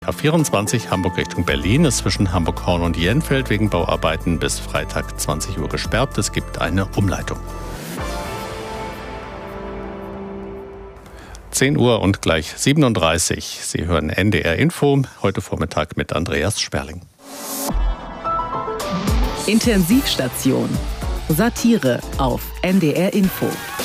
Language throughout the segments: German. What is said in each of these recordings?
A24 Hamburg Richtung Berlin ist zwischen Hamburg-Horn und Jenfeld wegen Bauarbeiten bis Freitag 20 Uhr gesperrt. Es gibt eine Umleitung. 10 Uhr und gleich 37. Sie hören NDR Info, heute Vormittag mit Andreas Sperling. Intensivstation. Satire auf NDR Info.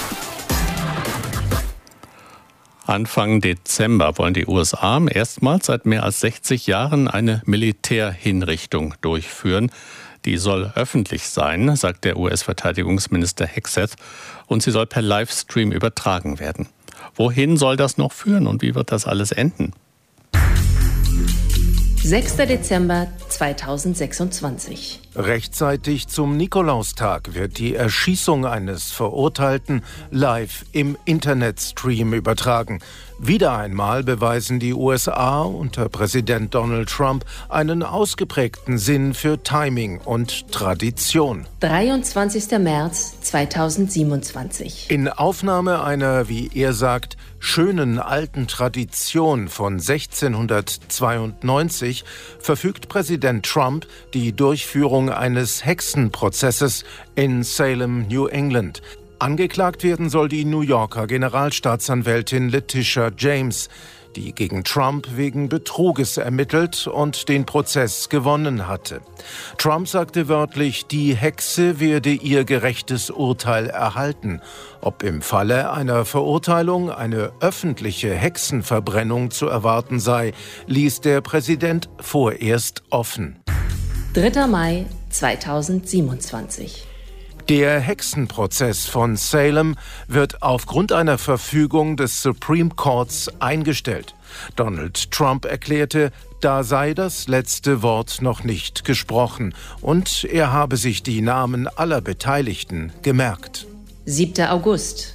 Anfang Dezember wollen die USA erstmals seit mehr als 60 Jahren eine Militärhinrichtung durchführen. Die soll öffentlich sein, sagt der US-Verteidigungsminister Hegseth, und sie soll per Livestream übertragen werden. Wohin soll das noch führen und wie wird das alles enden? 6. Dezember 2026. Rechtzeitig zum Nikolaustag wird die Erschießung eines Verurteilten live im Internetstream übertragen. Wieder einmal beweisen die USA unter Präsident Donald Trump einen ausgeprägten Sinn für Timing und Tradition. 23. März 2027. In Aufnahme einer, wie er sagt, schönen alten Tradition von 1692 verfügt Präsident Trump die Durchführung eines Hexenprozesses in Salem, New England. Angeklagt werden soll die New Yorker Generalstaatsanwältin Letitia James, die gegen Trump wegen Betruges ermittelt und den Prozess gewonnen hatte. Trump sagte wörtlich, die Hexe werde ihr gerechtes Urteil erhalten. Ob im Falle einer Verurteilung eine öffentliche Hexenverbrennung zu erwarten sei, ließ der Präsident vorerst offen. 3. Mai 2027. Der Hexenprozess von Salem wird aufgrund einer Verfügung des Supreme Courts eingestellt. Donald Trump erklärte, da sei das letzte Wort noch nicht gesprochen und er habe sich die Namen aller Beteiligten gemerkt. 7. August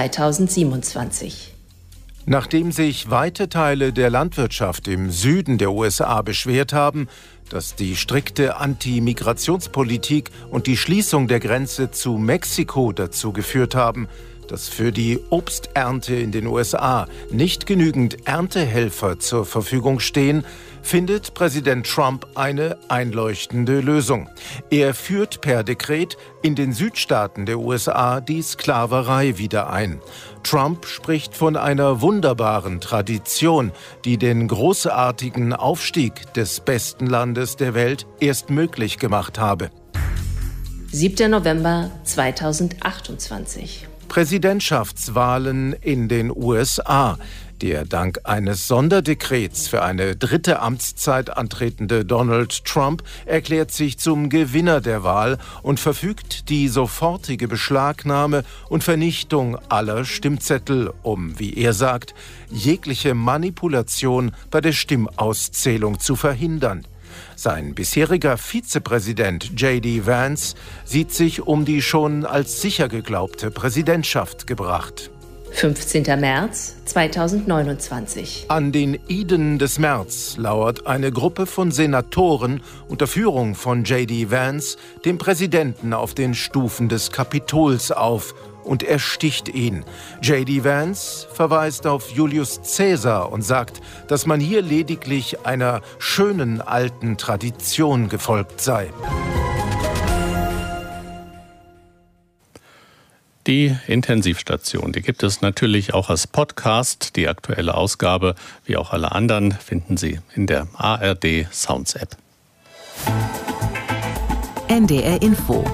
2027. Nachdem sich weite Teile der Landwirtschaft im Süden der USA beschwert haben, dass die strikte Anti-Migrationspolitik und die Schließung der Grenze zu Mexiko dazu geführt haben, dass für die Obsternte in den USA nicht genügend Erntehelfer zur Verfügung stehen, findet Präsident Trump eine einleuchtende Lösung. Er führt per Dekret in den Südstaaten der USA die Sklaverei wieder ein. Trump spricht von einer wunderbaren Tradition, die den großartigen Aufstieg des besten Landes der Welt erst möglich gemacht habe. 7. November 2028. Präsidentschaftswahlen in den USA. Der dank eines Sonderdekrets für eine dritte Amtszeit antretende Donald Trump erklärt sich zum Gewinner der Wahl und verfügt die sofortige Beschlagnahme und Vernichtung aller Stimmzettel, um, wie er sagt, jegliche Manipulation bei der Stimmauszählung zu verhindern. Sein bisheriger Vizepräsident J.D. Vance sieht sich um die schon als sicher geglaubte Präsidentschaft gebracht. 15. März 2029. An den Iden des März lauert eine Gruppe von Senatoren unter Führung von J.D. Vance dem Präsidenten auf den Stufen des Kapitols auf und ersticht ihn. J.D. Vance verweist auf Julius Caesar und sagt, dass man hier lediglich einer schönen alten Tradition gefolgt sei. Die Intensivstation, die gibt es natürlich auch als Podcast. Die aktuelle Ausgabe, wie auch alle anderen, finden Sie in der ARD Sounds App. NDR Info.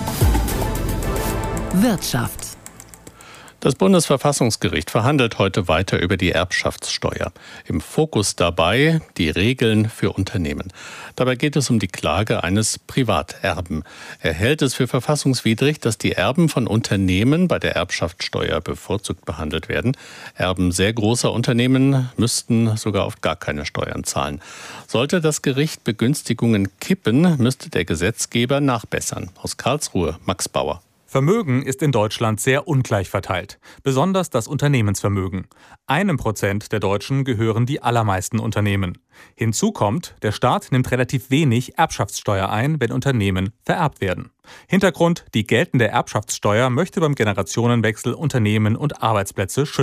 Wirtschaft. Das Bundesverfassungsgericht verhandelt heute weiter über die Erbschaftssteuer. Im Fokus dabei die Regeln für Unternehmen. Dabei geht es um die Klage eines Privaterben. Er hält es für verfassungswidrig, dass die Erben von Unternehmen bei der Erbschaftssteuer bevorzugt behandelt werden. Erben sehr großer Unternehmen müssten sogar oft gar keine Steuern zahlen. Sollte das Gericht Begünstigungen kippen, müsste der Gesetzgeber nachbessern. Aus Karlsruhe, Max Bauer. Vermögen ist in Deutschland sehr ungleich verteilt, besonders das Unternehmensvermögen. 1% der Deutschen gehören die allermeisten Unternehmen. Hinzu kommt, der Staat nimmt relativ wenig Erbschaftssteuer ein, wenn Unternehmen vererbt werden. Hintergrund: Die geltende Erbschaftssteuer möchte beim Generationenwechsel Unternehmen und Arbeitsplätze schützen.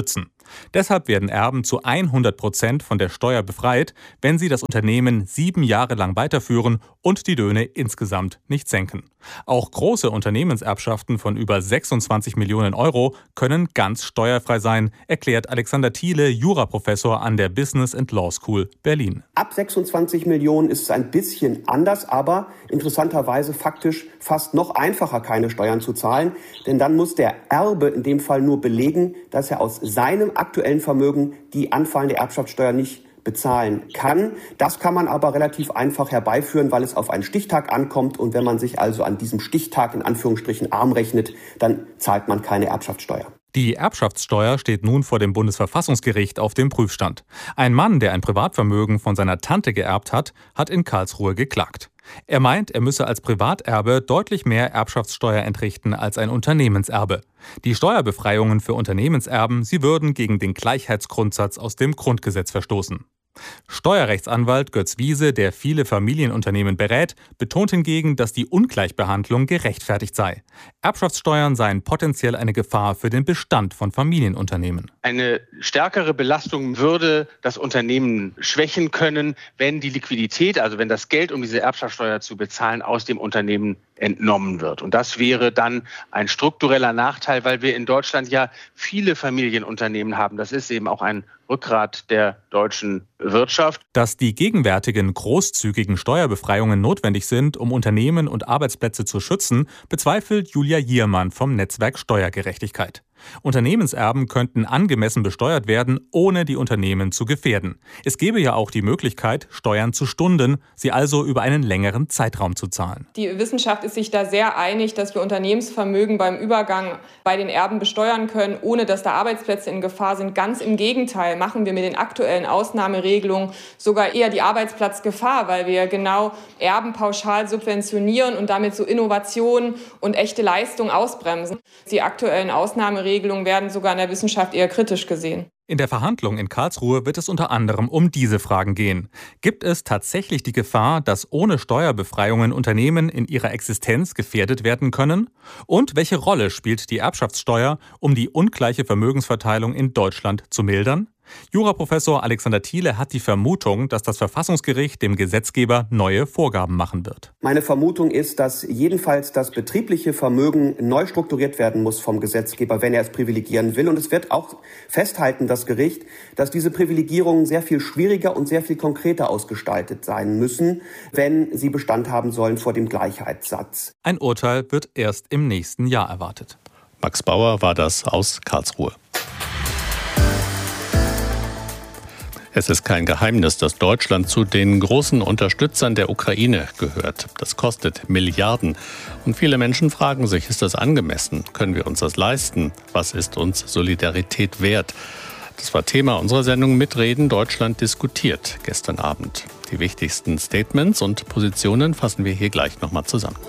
Deshalb werden Erben zu 100% von der Steuer befreit, wenn sie das Unternehmen 7 Jahre lang weiterführen und die Löhne insgesamt nicht senken. Auch große Unternehmenserbschaften von über 26 Millionen Euro können ganz steuerfrei sein, erklärt Alexander Thiele, Juraprofessor an der Business and Law School Berlin. Ab 26 Millionen ist es ein bisschen anders, aber interessanterweise faktisch fast noch einfacher, keine Steuern zu zahlen. Denn dann muss der Erbe in dem Fall nur belegen, dass er aus seinem aktuellen Vermögen die anfallende Erbschaftssteuer nicht bezahlen kann. Das kann man aber relativ einfach herbeiführen, weil es auf einen Stichtag ankommt. Und wenn man sich also an diesem Stichtag in Anführungsstrichen arm rechnet, dann zahlt man keine Erbschaftssteuer. Die Erbschaftssteuer steht nun vor dem Bundesverfassungsgericht auf dem Prüfstand. Ein Mann, der ein Privatvermögen von seiner Tante geerbt hat, hat in Karlsruhe geklagt. Er meint, er müsse als Privaterbe deutlich mehr Erbschaftssteuer entrichten als ein Unternehmenserbe. Die Steuerbefreiungen für Unternehmenserben, sie würden gegen den Gleichheitsgrundsatz aus dem Grundgesetz verstoßen. Steuerrechtsanwalt Götz Wiese, der viele Familienunternehmen berät, betont hingegen, dass die Ungleichbehandlung gerechtfertigt sei. Erbschaftssteuern seien potenziell eine Gefahr für den Bestand von Familienunternehmen. Eine stärkere Belastung würde das Unternehmen schwächen können, wenn die Liquidität, also wenn das Geld, um diese Erbschaftssteuer zu bezahlen, aus dem Unternehmen entnommen wird. Und das wäre dann ein struktureller Nachteil, weil wir in Deutschland ja viele Familienunternehmen haben. Das ist eben auch ein Rückgrat der deutschen Wirtschaft. Dass die gegenwärtigen großzügigen Steuerbefreiungen notwendig sind, um Unternehmen und Arbeitsplätze zu schützen, bezweifelt Julia Jiermann vom Netzwerk Steuergerechtigkeit. Unternehmenserben könnten angemessen besteuert werden, ohne die Unternehmen zu gefährden. Es gäbe ja auch die Möglichkeit, Steuern zu stunden, sie also über einen längeren Zeitraum zu zahlen. Die Wissenschaft ist sich da sehr einig, dass wir Unternehmensvermögen beim Übergang bei den Erben besteuern können, ohne dass da Arbeitsplätze in Gefahr sind. Ganz im Gegenteil machen wir mit den aktuellen Ausnahmeregelungen sogar eher die Arbeitsplatzgefahr, weil wir genau Erben pauschal subventionieren und damit so Innovationen und echte Leistung ausbremsen. Die aktuellen Ausnahmeregelungen werden sogar in der Wissenschaft eher kritisch gesehen. In der Verhandlung in Karlsruhe wird es unter anderem um diese Fragen gehen. Gibt es tatsächlich die Gefahr, dass ohne Steuerbefreiungen Unternehmen in ihrer Existenz gefährdet werden können? Und welche Rolle spielt die Erbschaftssteuer, um die ungleiche Vermögensverteilung in Deutschland zu mildern? Juraprofessor Alexander Thiele hat die Vermutung, dass das Verfassungsgericht dem Gesetzgeber neue Vorgaben machen wird. Meine Vermutung ist, dass jedenfalls das betriebliche Vermögen neu strukturiert werden muss vom Gesetzgeber, wenn er es privilegieren will. Und es wird auch festhalten, das Gericht, dass diese Privilegierungen sehr viel schwieriger und sehr viel konkreter ausgestaltet sein müssen, wenn sie Bestand haben sollen vor dem Gleichheitssatz. Ein Urteil wird erst im nächsten Jahr erwartet. Max Bauer war das aus Karlsruhe. Es ist kein Geheimnis, dass Deutschland zu den großen Unterstützern der Ukraine gehört. Das kostet Milliarden. Und viele Menschen fragen sich, ist das angemessen? Können wir uns das leisten? Was ist uns Solidarität wert? Das war Thema unserer Sendung Mitreden Deutschland diskutiert gestern Abend. Die wichtigsten Statements und Positionen fassen wir hier gleich nochmal zusammen.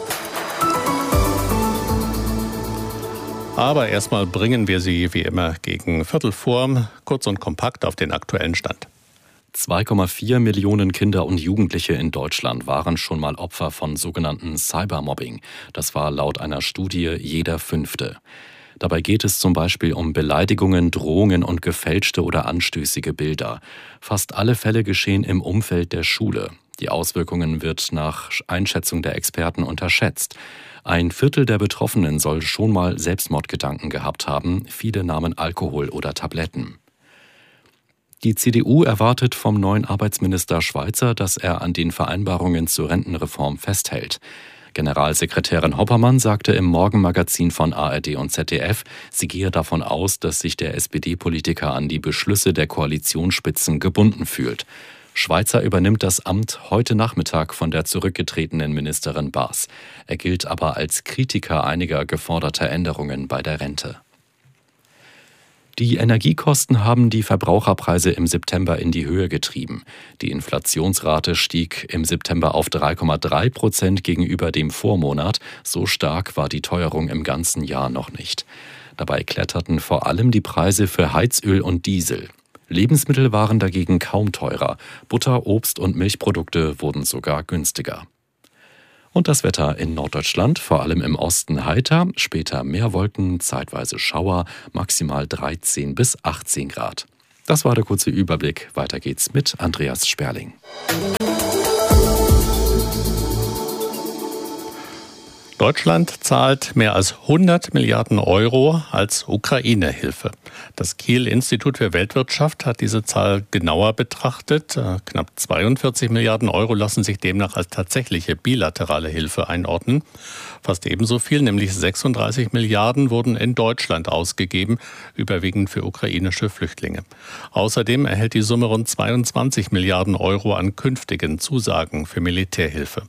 Aber erstmal bringen wir Sie wie immer gegen Viertel vor, kurz und kompakt auf den aktuellen Stand. 2,4 Millionen Kinder und Jugendliche in Deutschland waren schon mal Opfer von sogenannten Cybermobbing. Das war laut einer Studie jeder Fünfte. Dabei geht es zum Beispiel um Beleidigungen, Drohungen und gefälschte oder anstößige Bilder. Fast alle Fälle geschehen im Umfeld der Schule. Die Auswirkungen wird nach Einschätzung der Experten unterschätzt. 1/4 der Betroffenen soll schon mal Selbstmordgedanken gehabt haben. Viele nahmen Alkohol oder Tabletten. Die CDU erwartet vom neuen Arbeitsminister Schweizer, dass er an den Vereinbarungen zur Rentenreform festhält. Generalsekretärin Hoppermann sagte im Morgenmagazin von ARD und ZDF, sie gehe davon aus, dass sich der SPD-Politiker an die Beschlüsse der Koalitionsspitzen gebunden fühlt. Schweizer übernimmt das Amt heute Nachmittag von der zurückgetretenen Ministerin Baas. Er gilt aber als Kritiker einiger geforderter Änderungen bei der Rente. Die Energiekosten haben die Verbraucherpreise im September in die Höhe getrieben. Die Inflationsrate stieg im September auf 3,3% gegenüber dem Vormonat. So stark war die Teuerung im ganzen Jahr noch nicht. Dabei kletterten vor allem die Preise für Heizöl und Diesel. Lebensmittel waren dagegen kaum teurer. Butter, Obst und Milchprodukte wurden sogar günstiger. Und das Wetter in Norddeutschland, vor allem im Osten heiter, später mehr Wolken, zeitweise Schauer, maximal 13 bis 18 Grad. Das war der kurze Überblick. Weiter geht's mit Andreas Sperling. Deutschland zahlt mehr als 100 Milliarden Euro als Ukraine-Hilfe. Das Kiel-Institut für Weltwirtschaft hat diese Zahl genauer betrachtet. Knapp 42 Milliarden Euro lassen sich demnach als tatsächliche bilaterale Hilfe einordnen. Fast ebenso viel, nämlich 36 Milliarden, wurden in Deutschland ausgegeben, überwiegend für ukrainische Flüchtlinge. Außerdem erhält die Summe rund 22 Milliarden Euro an künftigen Zusagen für Militärhilfe.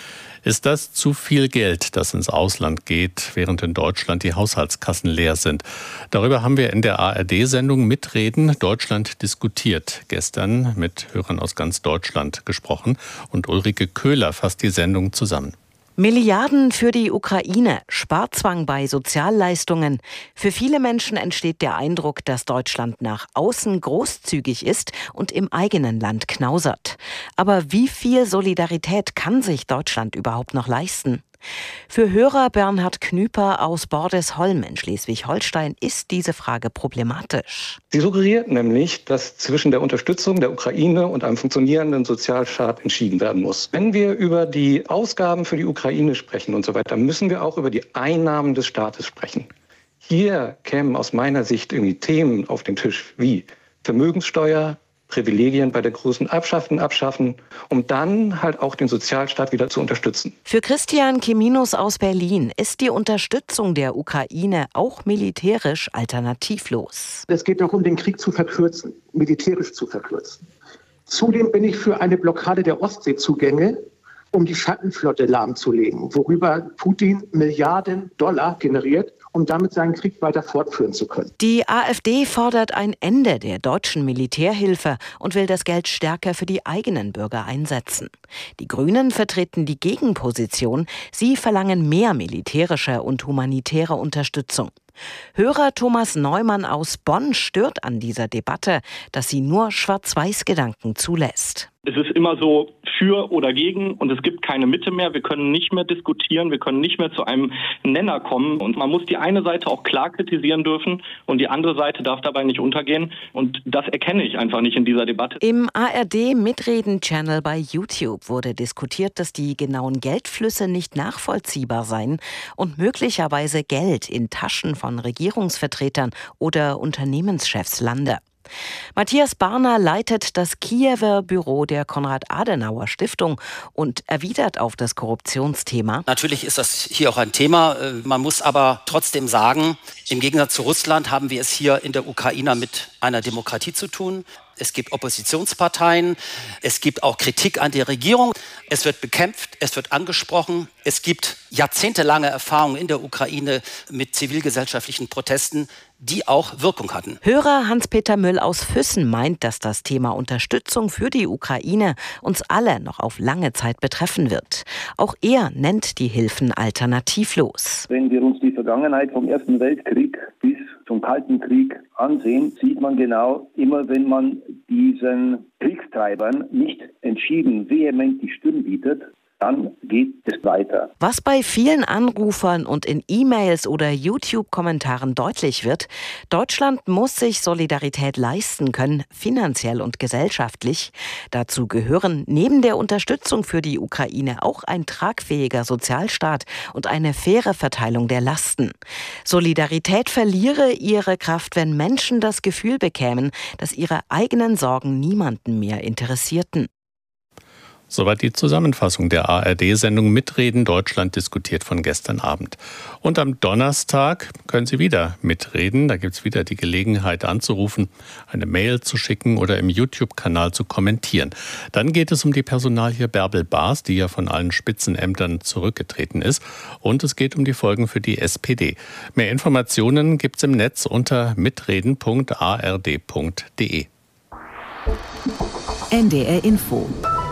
Ist das zu viel Geld, das ins Ausland geht, während in Deutschland die Haushaltskassen leer sind? Darüber haben wir in der ARD-Sendung Mitreden Deutschland diskutiert. Gestern mit Hörern aus ganz Deutschland gesprochen. Und Ulrike Köhler fasst die Sendung zusammen. Milliarden für die Ukraine, Sparzwang bei Sozialleistungen. Für viele Menschen entsteht der Eindruck, dass Deutschland nach außen großzügig ist und im eigenen Land knausert. Aber wie viel Solidarität kann sich Deutschland überhaupt noch leisten? Für Hörer Bernhard Knüper aus Bordesholm in Schleswig-Holstein ist diese Frage problematisch. Sie suggeriert nämlich, dass zwischen der Unterstützung der Ukraine und einem funktionierenden Sozialstaat entschieden werden muss. Wenn wir über die Ausgaben für die Ukraine sprechen und so weiter, müssen wir auch über die Einnahmen des Staates sprechen. Hier kämen aus meiner Sicht irgendwie Themen auf den Tisch wie Vermögenssteuer, Privilegien bei der großen abschaffen, um dann halt auch den Sozialstaat wieder zu unterstützen. Für Christian Kiminus aus Berlin ist die Unterstützung der Ukraine auch militärisch alternativlos. Es geht darum, den Krieg zu verkürzen, militärisch zu verkürzen. Zudem bin ich für eine Blockade der Ostseezugänge, um die Schattenflotte lahmzulegen, worüber Putin Milliarden Dollar generiert, um damit seinen Krieg weiter fortführen zu können. Die AfD fordert ein Ende der deutschen Militärhilfe und will das Geld stärker für die eigenen Bürger einsetzen. Die Grünen vertreten die Gegenposition. Sie verlangen mehr militärische und humanitäre Unterstützung. Hörer Thomas Neumann aus Bonn stört an dieser Debatte, dass sie nur Schwarz-Weiß-Gedanken zulässt. Es ist immer so für oder gegen und es gibt keine Mitte mehr. Wir können nicht mehr diskutieren, wir können nicht mehr zu einem Nenner kommen. Und man muss die eine Seite auch klar kritisieren dürfen und die andere Seite darf dabei nicht untergehen. Und das erkenne ich einfach nicht in dieser Debatte. Im ARD-Mitreden-Channel bei YouTube wurde diskutiert, dass die genauen Geldflüsse nicht nachvollziehbar seien und möglicherweise Geld in Taschen von Regierungsvertretern oder Unternehmenschefs lande. Matthias Barner leitet das Kiewer Büro der Konrad-Adenauer-Stiftung und erwidert auf das Korruptionsthema. Natürlich ist das hier auch ein Thema. Man muss aber trotzdem sagen, im Gegensatz zu Russland haben wir es hier in der Ukraine mit einer Demokratie zu tun. Es gibt Oppositionsparteien, es gibt auch Kritik an der Regierung. Es wird bekämpft, es wird angesprochen. Es gibt jahrzehntelange Erfahrungen in der Ukraine mit zivilgesellschaftlichen Protesten, die auch Wirkung hatten. Hörer Hans-Peter Müll aus Füssen meint, dass das Thema Unterstützung für die Ukraine uns alle noch auf lange Zeit betreffen wird. Auch er nennt die Hilfen alternativlos. Wenn wir uns die Vergangenheit vom Ersten Weltkrieg bis zum Kalten Krieg ansehen, sieht man genau, immer wenn man diesen Kriegstreibern nicht entschieden vehement die Stirn bietet, dann geht es weiter. Was bei vielen Anrufern und in E-Mails oder YouTube-Kommentaren deutlich wird, Deutschland muss sich Solidarität leisten können, finanziell und gesellschaftlich. Dazu gehören neben der Unterstützung für die Ukraine auch ein tragfähiger Sozialstaat und eine faire Verteilung der Lasten. Solidarität verliere ihre Kraft, wenn Menschen das Gefühl bekämen, dass ihre eigenen Sorgen niemanden mehr interessierten. Soweit die Zusammenfassung der ARD-Sendung Mitreden Deutschland diskutiert von gestern Abend. Und am Donnerstag können Sie wieder mitreden. Da gibt es wieder die Gelegenheit anzurufen, eine Mail zu schicken oder im YouTube-Kanal zu kommentieren. Dann geht es um die Personalie Bärbel Baas, die ja von allen Spitzenämtern zurückgetreten ist. Und es geht um die Folgen für die SPD. Mehr Informationen gibt es im Netz unter mitreden.ard.de. NDR Info.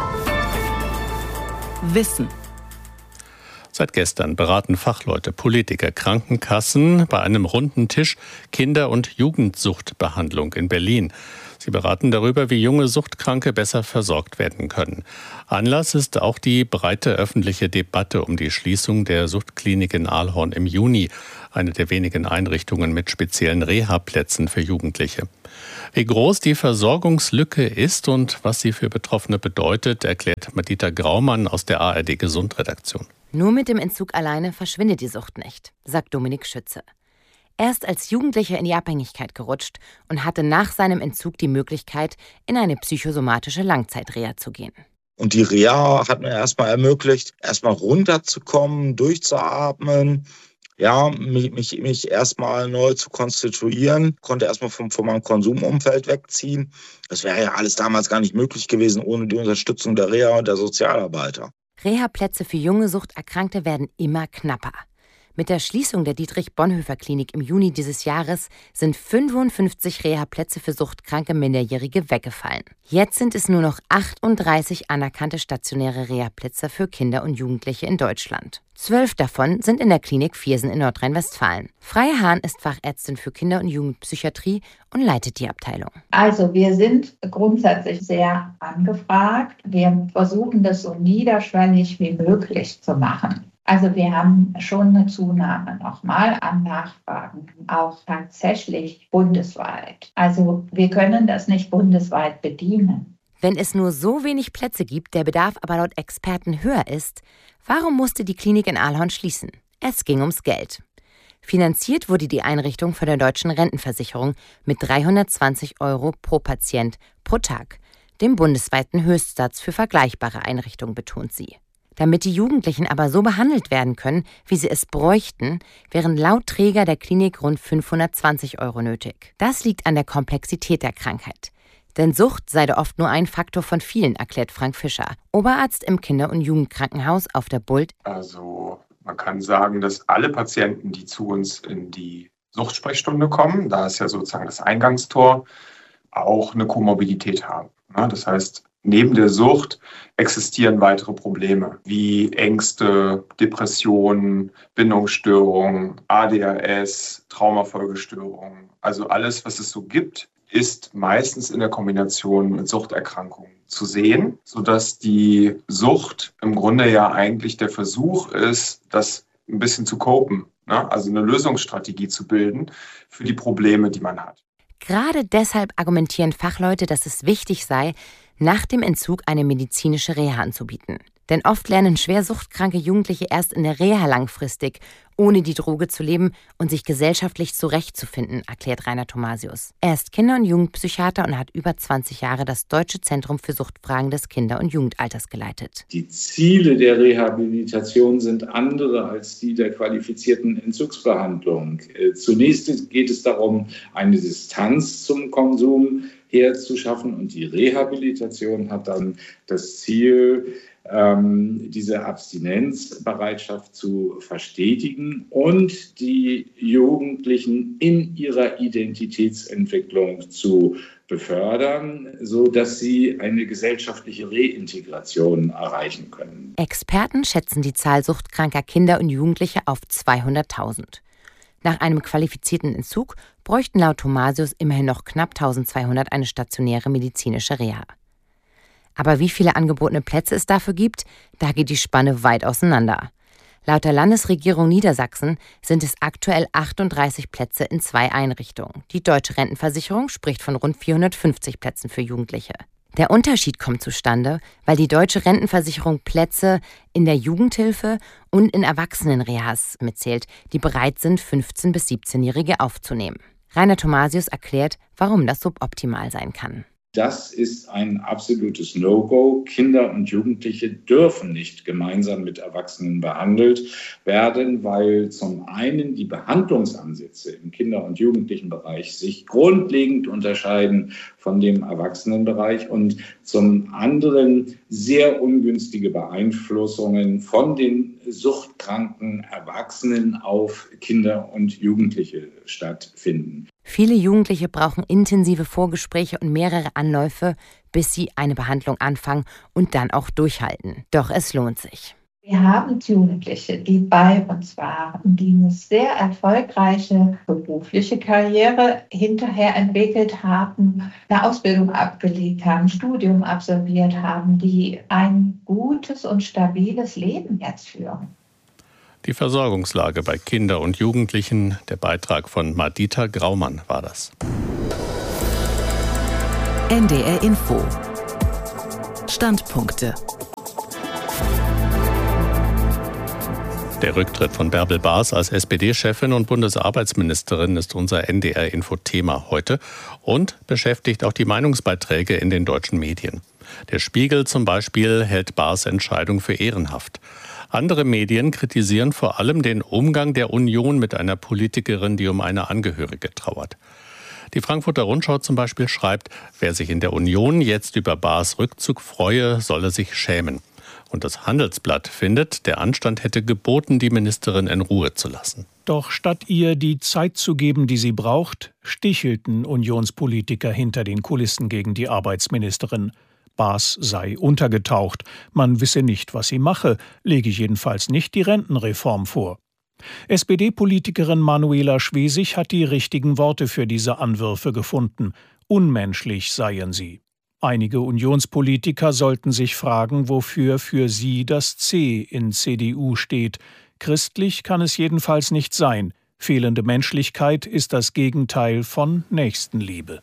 Wissen. Seit gestern beraten Fachleute, Politiker, Krankenkassen bei einem runden Tisch Kinder- und Jugendsuchtbehandlung in Berlin. Sie beraten darüber, wie junge Suchtkranke besser versorgt werden können. Anlass ist auch die breite öffentliche Debatte um die Schließung der Suchtklinik in Ahlhorn im Juni, eine der wenigen Einrichtungen mit speziellen Reha-Plätzen für Jugendliche. Wie groß die Versorgungslücke ist und was sie für Betroffene bedeutet, erklärt Madita Graumann aus der ARD Gesund-Redaktion. Nur mit dem Entzug alleine verschwindet die Sucht nicht, sagt Dominik Schütze. Er ist als Jugendlicher in die Abhängigkeit gerutscht und hatte nach seinem Entzug die Möglichkeit, in eine psychosomatische Langzeitreha zu gehen. Und die Reha hat mir erstmal ermöglicht, erstmal runterzukommen, durchzuatmen, ja, mich erstmal neu zu konstituieren, konnte erstmal von meinem Konsumumfeld wegziehen. Das wäre ja alles damals gar nicht möglich gewesen ohne die Unterstützung der Reha und der Sozialarbeiter. Reha-Plätze für junge Suchterkrankte werden immer knapper. Mit der Schließung der Dietrich-Bonhoeffer-Klinik im Juni dieses Jahres sind 55 Reha-Plätze für suchtkranke Minderjährige weggefallen. Jetzt sind es nur noch 38 anerkannte stationäre Reha-Plätze für Kinder und Jugendliche in Deutschland. 12 davon sind in der Klinik Viersen in Nordrhein-Westfalen. Freya Hahn ist Fachärztin für Kinder- und Jugendpsychiatrie und leitet die Abteilung. Also wir sind grundsätzlich sehr angefragt. Wir versuchen das so niederschwellig wie möglich zu machen. Also wir haben schon eine Zunahme nochmal an Nachfragen, auch tatsächlich bundesweit. Also wir können das nicht bundesweit bedienen. Wenn es nur so wenig Plätze gibt, der Bedarf aber laut Experten höher ist, warum musste die Klinik in Ahlhorn schließen? Es ging ums Geld. Finanziert wurde die Einrichtung von der Deutschen Rentenversicherung mit 320 € pro Patient pro Tag, dem bundesweiten Höchstsatz für vergleichbare Einrichtungen, betont sie. Damit die Jugendlichen aber so behandelt werden können, wie sie es bräuchten, wären laut Träger der Klinik rund 520 € nötig. Das liegt an der Komplexität der Krankheit. Denn Sucht sei da oft nur ein Faktor von vielen, erklärt Frank Fischer, Oberarzt im Kinder- und Jugendkrankenhaus auf der Bult. Also man kann sagen, dass alle Patienten, die zu uns in die Suchtsprechstunde kommen, da ist ja sozusagen das Eingangstor, auch eine Komorbidität haben. Das heißt, neben der Sucht existieren weitere Probleme wie Ängste, Depressionen, Bindungsstörungen, ADHS, Traumafolgestörungen. Also alles, was es so gibt, ist meistens in der Kombination mit Suchterkrankungen zu sehen, sodass die Sucht im Grunde ja eigentlich der Versuch ist, das ein bisschen zu copen, also eine Lösungsstrategie zu bilden für die Probleme, die man hat. Gerade deshalb argumentieren Fachleute, dass es wichtig sei, nach dem Entzug eine medizinische Reha anzubieten. Denn oft lernen schwer suchtkranke Jugendliche erst in der Reha langfristig, ohne die Droge zu leben und sich gesellschaftlich zurechtzufinden, erklärt Rainer Thomasius. Er ist Kinder- und Jugendpsychiater und hat über 20 Jahre das Deutsche Zentrum für Suchtfragen des Kinder- und Jugendalters geleitet. Die Ziele der Rehabilitation sind andere als die der qualifizierten Entzugsbehandlung. Zunächst geht es darum, eine Distanz zum Konsum herzuschaffen, und die Rehabilitation hat dann das Ziel, diese Abstinenzbereitschaft zu verstetigen und die Jugendlichen in ihrer Identitätsentwicklung zu befördern, sodass sie eine gesellschaftliche Reintegration erreichen können. Experten schätzen die Zahl suchtkranker Kinder und Jugendliche auf 200.000. Nach einem qualifizierten Entzug bräuchten laut Thomasius immerhin noch knapp 1.200 eine stationäre medizinische Reha. Aber wie viele angebotene Plätze es dafür gibt, da geht die Spanne weit auseinander. Laut der Landesregierung Niedersachsen sind es aktuell 38 Plätze in 2 Einrichtungen. Die Deutsche Rentenversicherung spricht von rund 450 Plätzen für Jugendliche. Der Unterschied kommt zustande, weil die Deutsche Rentenversicherung Plätze in der Jugendhilfe und in Erwachsenenrehas mitzählt, die bereit sind, 15- bis 17-Jährige aufzunehmen. Rainer Thomasius erklärt, warum das suboptimal sein kann. Das ist ein absolutes No-Go. Kinder und Jugendliche dürfen nicht gemeinsam mit Erwachsenen behandelt werden, weil zum einen die Behandlungsansätze im Kinder- und Jugendlichenbereich sich grundlegend unterscheiden von dem Erwachsenenbereich und zum anderen sehr ungünstige Beeinflussungen von den suchtkranken Erwachsenen auf Kinder und Jugendliche stattfinden. Viele Jugendliche brauchen intensive Vorgespräche und mehrere Anläufe, bis sie eine Behandlung anfangen und dann auch durchhalten. Doch es lohnt sich. Wir haben Jugendliche, die bei uns waren, die eine sehr erfolgreiche berufliche Karriere hinterher entwickelt haben, eine Ausbildung abgelegt haben, Studium absolviert haben, die ein gutes und stabiles Leben jetzt führen. Die Versorgungslage bei Kindern und Jugendlichen, der Beitrag von Madita Graumann war das. NDR Info. Standpunkte. Der Rücktritt von Bärbel Baas als SPD-Chefin und Bundesarbeitsministerin ist unser NDR-Info-Thema heute und beschäftigt auch die Meinungsbeiträge in den deutschen Medien. Der Spiegel zum Beispiel hält Baas' Entscheidung für ehrenhaft. Andere Medien kritisieren vor allem den Umgang der Union mit einer Politikerin, die um eine Angehörige trauert. Die Frankfurter Rundschau zum Beispiel schreibt, wer sich in der Union jetzt über Baas' Rückzug freue, solle sich schämen. Und das Handelsblatt findet, der Anstand hätte geboten, die Ministerin in Ruhe zu lassen. Doch statt ihr die Zeit zu geben, die sie braucht, stichelten Unionspolitiker hinter den Kulissen gegen die Arbeitsministerin. Baas sei untergetaucht, man wisse nicht, was sie mache, lege jedenfalls nicht die Rentenreform vor. SPD-Politikerin Manuela Schwesig hat die richtigen Worte für diese Anwürfe gefunden. Unmenschlich seien sie. Einige Unionspolitiker sollten sich fragen, wofür für sie das C in CDU steht. Christlich kann es jedenfalls nicht sein. Fehlende Menschlichkeit ist das Gegenteil von Nächstenliebe.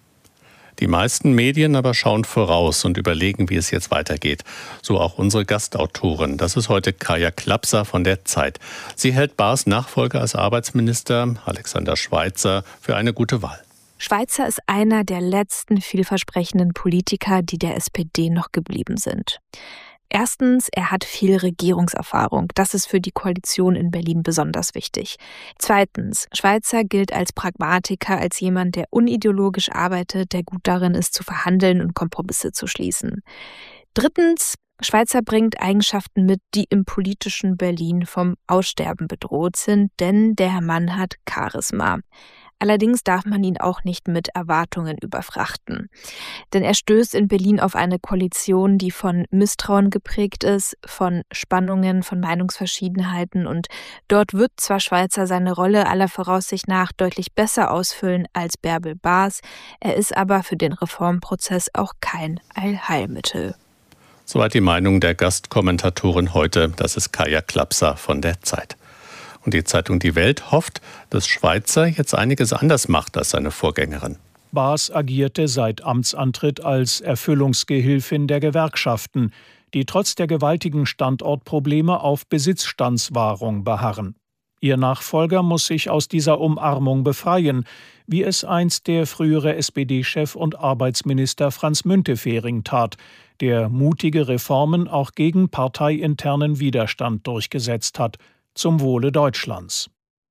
Die meisten Medien aber schauen voraus und überlegen, wie es jetzt weitergeht. So auch unsere Gastautorin. Das ist heute Kaja Klapser von der Zeit. Sie hält Baas' Nachfolger als Arbeitsminister, Alexander Schweitzer, für eine gute Wahl. Schweitzer ist einer der letzten vielversprechenden Politiker, die der SPD noch geblieben sind. Erstens, er hat viel Regierungserfahrung. Das ist für die Koalition in Berlin besonders wichtig. Zweitens, Schweitzer gilt als Pragmatiker, als jemand, der unideologisch arbeitet, der gut darin ist, zu verhandeln und Kompromisse zu schließen. Drittens, Schweitzer bringt Eigenschaften mit, die im politischen Berlin vom Aussterben bedroht sind, denn der Mann hat Charisma. Allerdings darf man ihn auch nicht mit Erwartungen überfrachten. Denn er stößt in Berlin auf eine Koalition, die von Misstrauen geprägt ist, von Spannungen, von Meinungsverschiedenheiten. Und dort wird zwar Schweitzer seine Rolle aller Voraussicht nach deutlich besser ausfüllen als Bärbel Baas, er ist aber für den Reformprozess auch kein Allheilmittel. Soweit die Meinung der Gastkommentatorin heute. Das ist Kaja Klapser von der Zeit. Und die Zeitung Die Welt hofft, dass Schweitzer jetzt einiges anders macht als seine Vorgängerin. Baas agierte seit Amtsantritt als Erfüllungsgehilfin der Gewerkschaften, die trotz der gewaltigen Standortprobleme auf Besitzstandswahrung beharren. Ihr Nachfolger muss sich aus dieser Umarmung befreien, wie es einst der frühere SPD-Chef und Arbeitsminister Franz Müntefering tat, der mutige Reformen auch gegen parteiinternen Widerstand durchgesetzt hat, zum Wohle Deutschlands.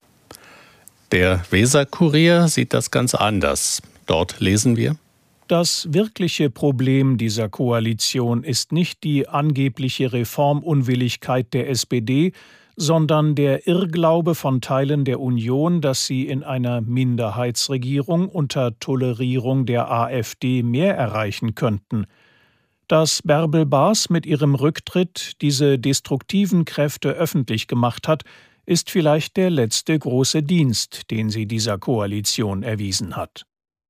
Der Weser-Kurier sieht das ganz anders. Dort lesen wir: Das wirkliche Problem dieser Koalition ist nicht die angebliche Reformunwilligkeit der SPD, sondern der Irrglaube von Teilen der Union, dass sie in einer Minderheitsregierung unter Tolerierung der AfD mehr erreichen könnten. Dass Bärbel Baas mit ihrem Rücktritt diese destruktiven Kräfte öffentlich gemacht hat, ist vielleicht der letzte große Dienst, den sie dieser Koalition erwiesen hat.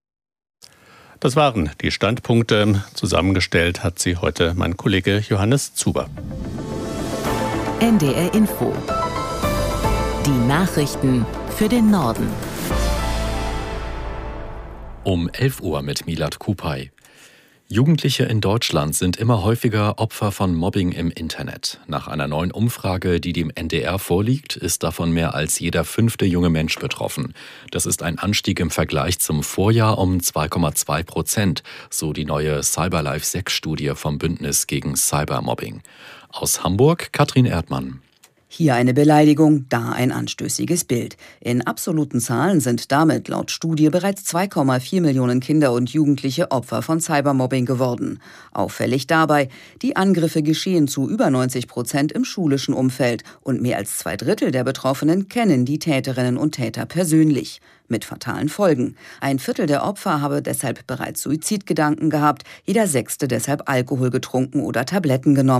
Das waren die Standpunkte. Zusammengestellt hat sie heute mein Kollege Johannes Zuber. NDR Info. Die Nachrichten für den Norden. Um 11 Uhr mit Milad Kupay. Jugendliche in Deutschland sind immer häufiger Opfer von Mobbing im Internet. Nach einer neuen Umfrage, die dem NDR vorliegt, ist davon mehr als jeder 5. junge Mensch betroffen. Das ist ein Anstieg im Vergleich zum Vorjahr um 2,2%, so die neue CyberLife-6-Studie vom Bündnis gegen Cybermobbing. Aus Hamburg Katrin Erdmann. Hier eine Beleidigung, da ein anstößiges Bild. In absoluten Zahlen sind damit laut Studie bereits 2,4 Millionen Kinder und Jugendliche Opfer von Cybermobbing geworden. Auffällig dabei, die Angriffe geschehen zu über 90% im schulischen Umfeld und mehr als 2/3 der Betroffenen kennen die Täterinnen und Täter persönlich. Mit fatalen Folgen. 1/4 der Opfer habe deshalb bereits Suizidgedanken gehabt, jeder 6. deshalb Alkohol getrunken oder Tabletten genommen.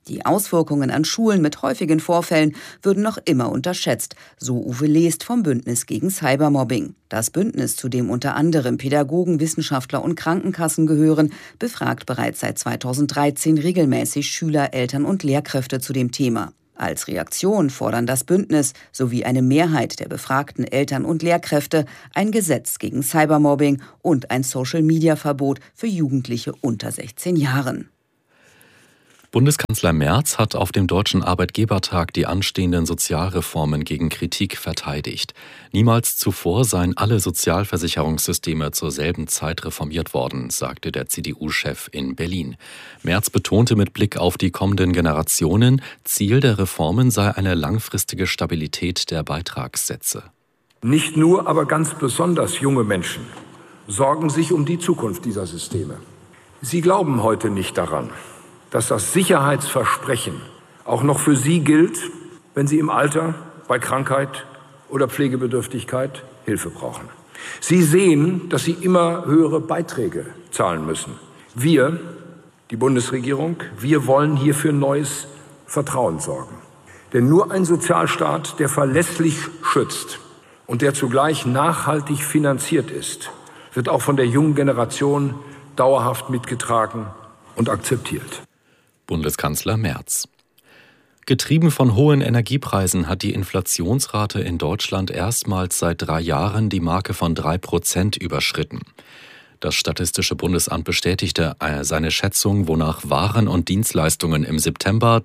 Die Auswirkungen an Schulen mit häufigen Vorfällen würden noch immer unterschätzt, so Uwe Lest vom Bündnis gegen Cybermobbing. Das Bündnis, zu dem unter anderem Pädagogen, Wissenschaftler und Krankenkassen gehören, befragt bereits seit 2013 regelmäßig Schüler, Eltern und Lehrkräfte zu dem Thema. Als Reaktion fordern das Bündnis sowie eine Mehrheit der befragten Eltern und Lehrkräfte ein Gesetz gegen Cybermobbing und ein Social-Media-Verbot für Jugendliche unter 16 Jahren. Bundeskanzler Merz hat auf dem Deutschen Arbeitgebertag die anstehenden Sozialreformen gegen Kritik verteidigt. Niemals zuvor seien alle Sozialversicherungssysteme zur selben Zeit reformiert worden, sagte der CDU-Chef in Berlin. Merz betonte mit Blick auf die kommenden Generationen, Ziel der Reformen sei eine langfristige Stabilität der Beitragssätze. Nicht nur, aber ganz besonders junge Menschen sorgen sich um die Zukunft dieser Systeme. Sie glauben heute nicht daran, dass das Sicherheitsversprechen auch noch für Sie gilt, wenn Sie im Alter, bei Krankheit oder Pflegebedürftigkeit Hilfe brauchen. Sie sehen, dass Sie immer höhere Beiträge zahlen müssen. Wir, die Bundesregierung, wir wollen hier für neues Vertrauen sorgen. Denn nur ein Sozialstaat, der verlässlich schützt und der zugleich nachhaltig finanziert ist, wird auch von der jungen Generation dauerhaft mitgetragen und akzeptiert. Bundeskanzler Merz. Getrieben von hohen Energiepreisen hat die Inflationsrate in Deutschland erstmals seit 3 Jahren die Marke von 3% überschritten. Das Statistische Bundesamt bestätigte seine Schätzung, wonach Waren und Dienstleistungen im September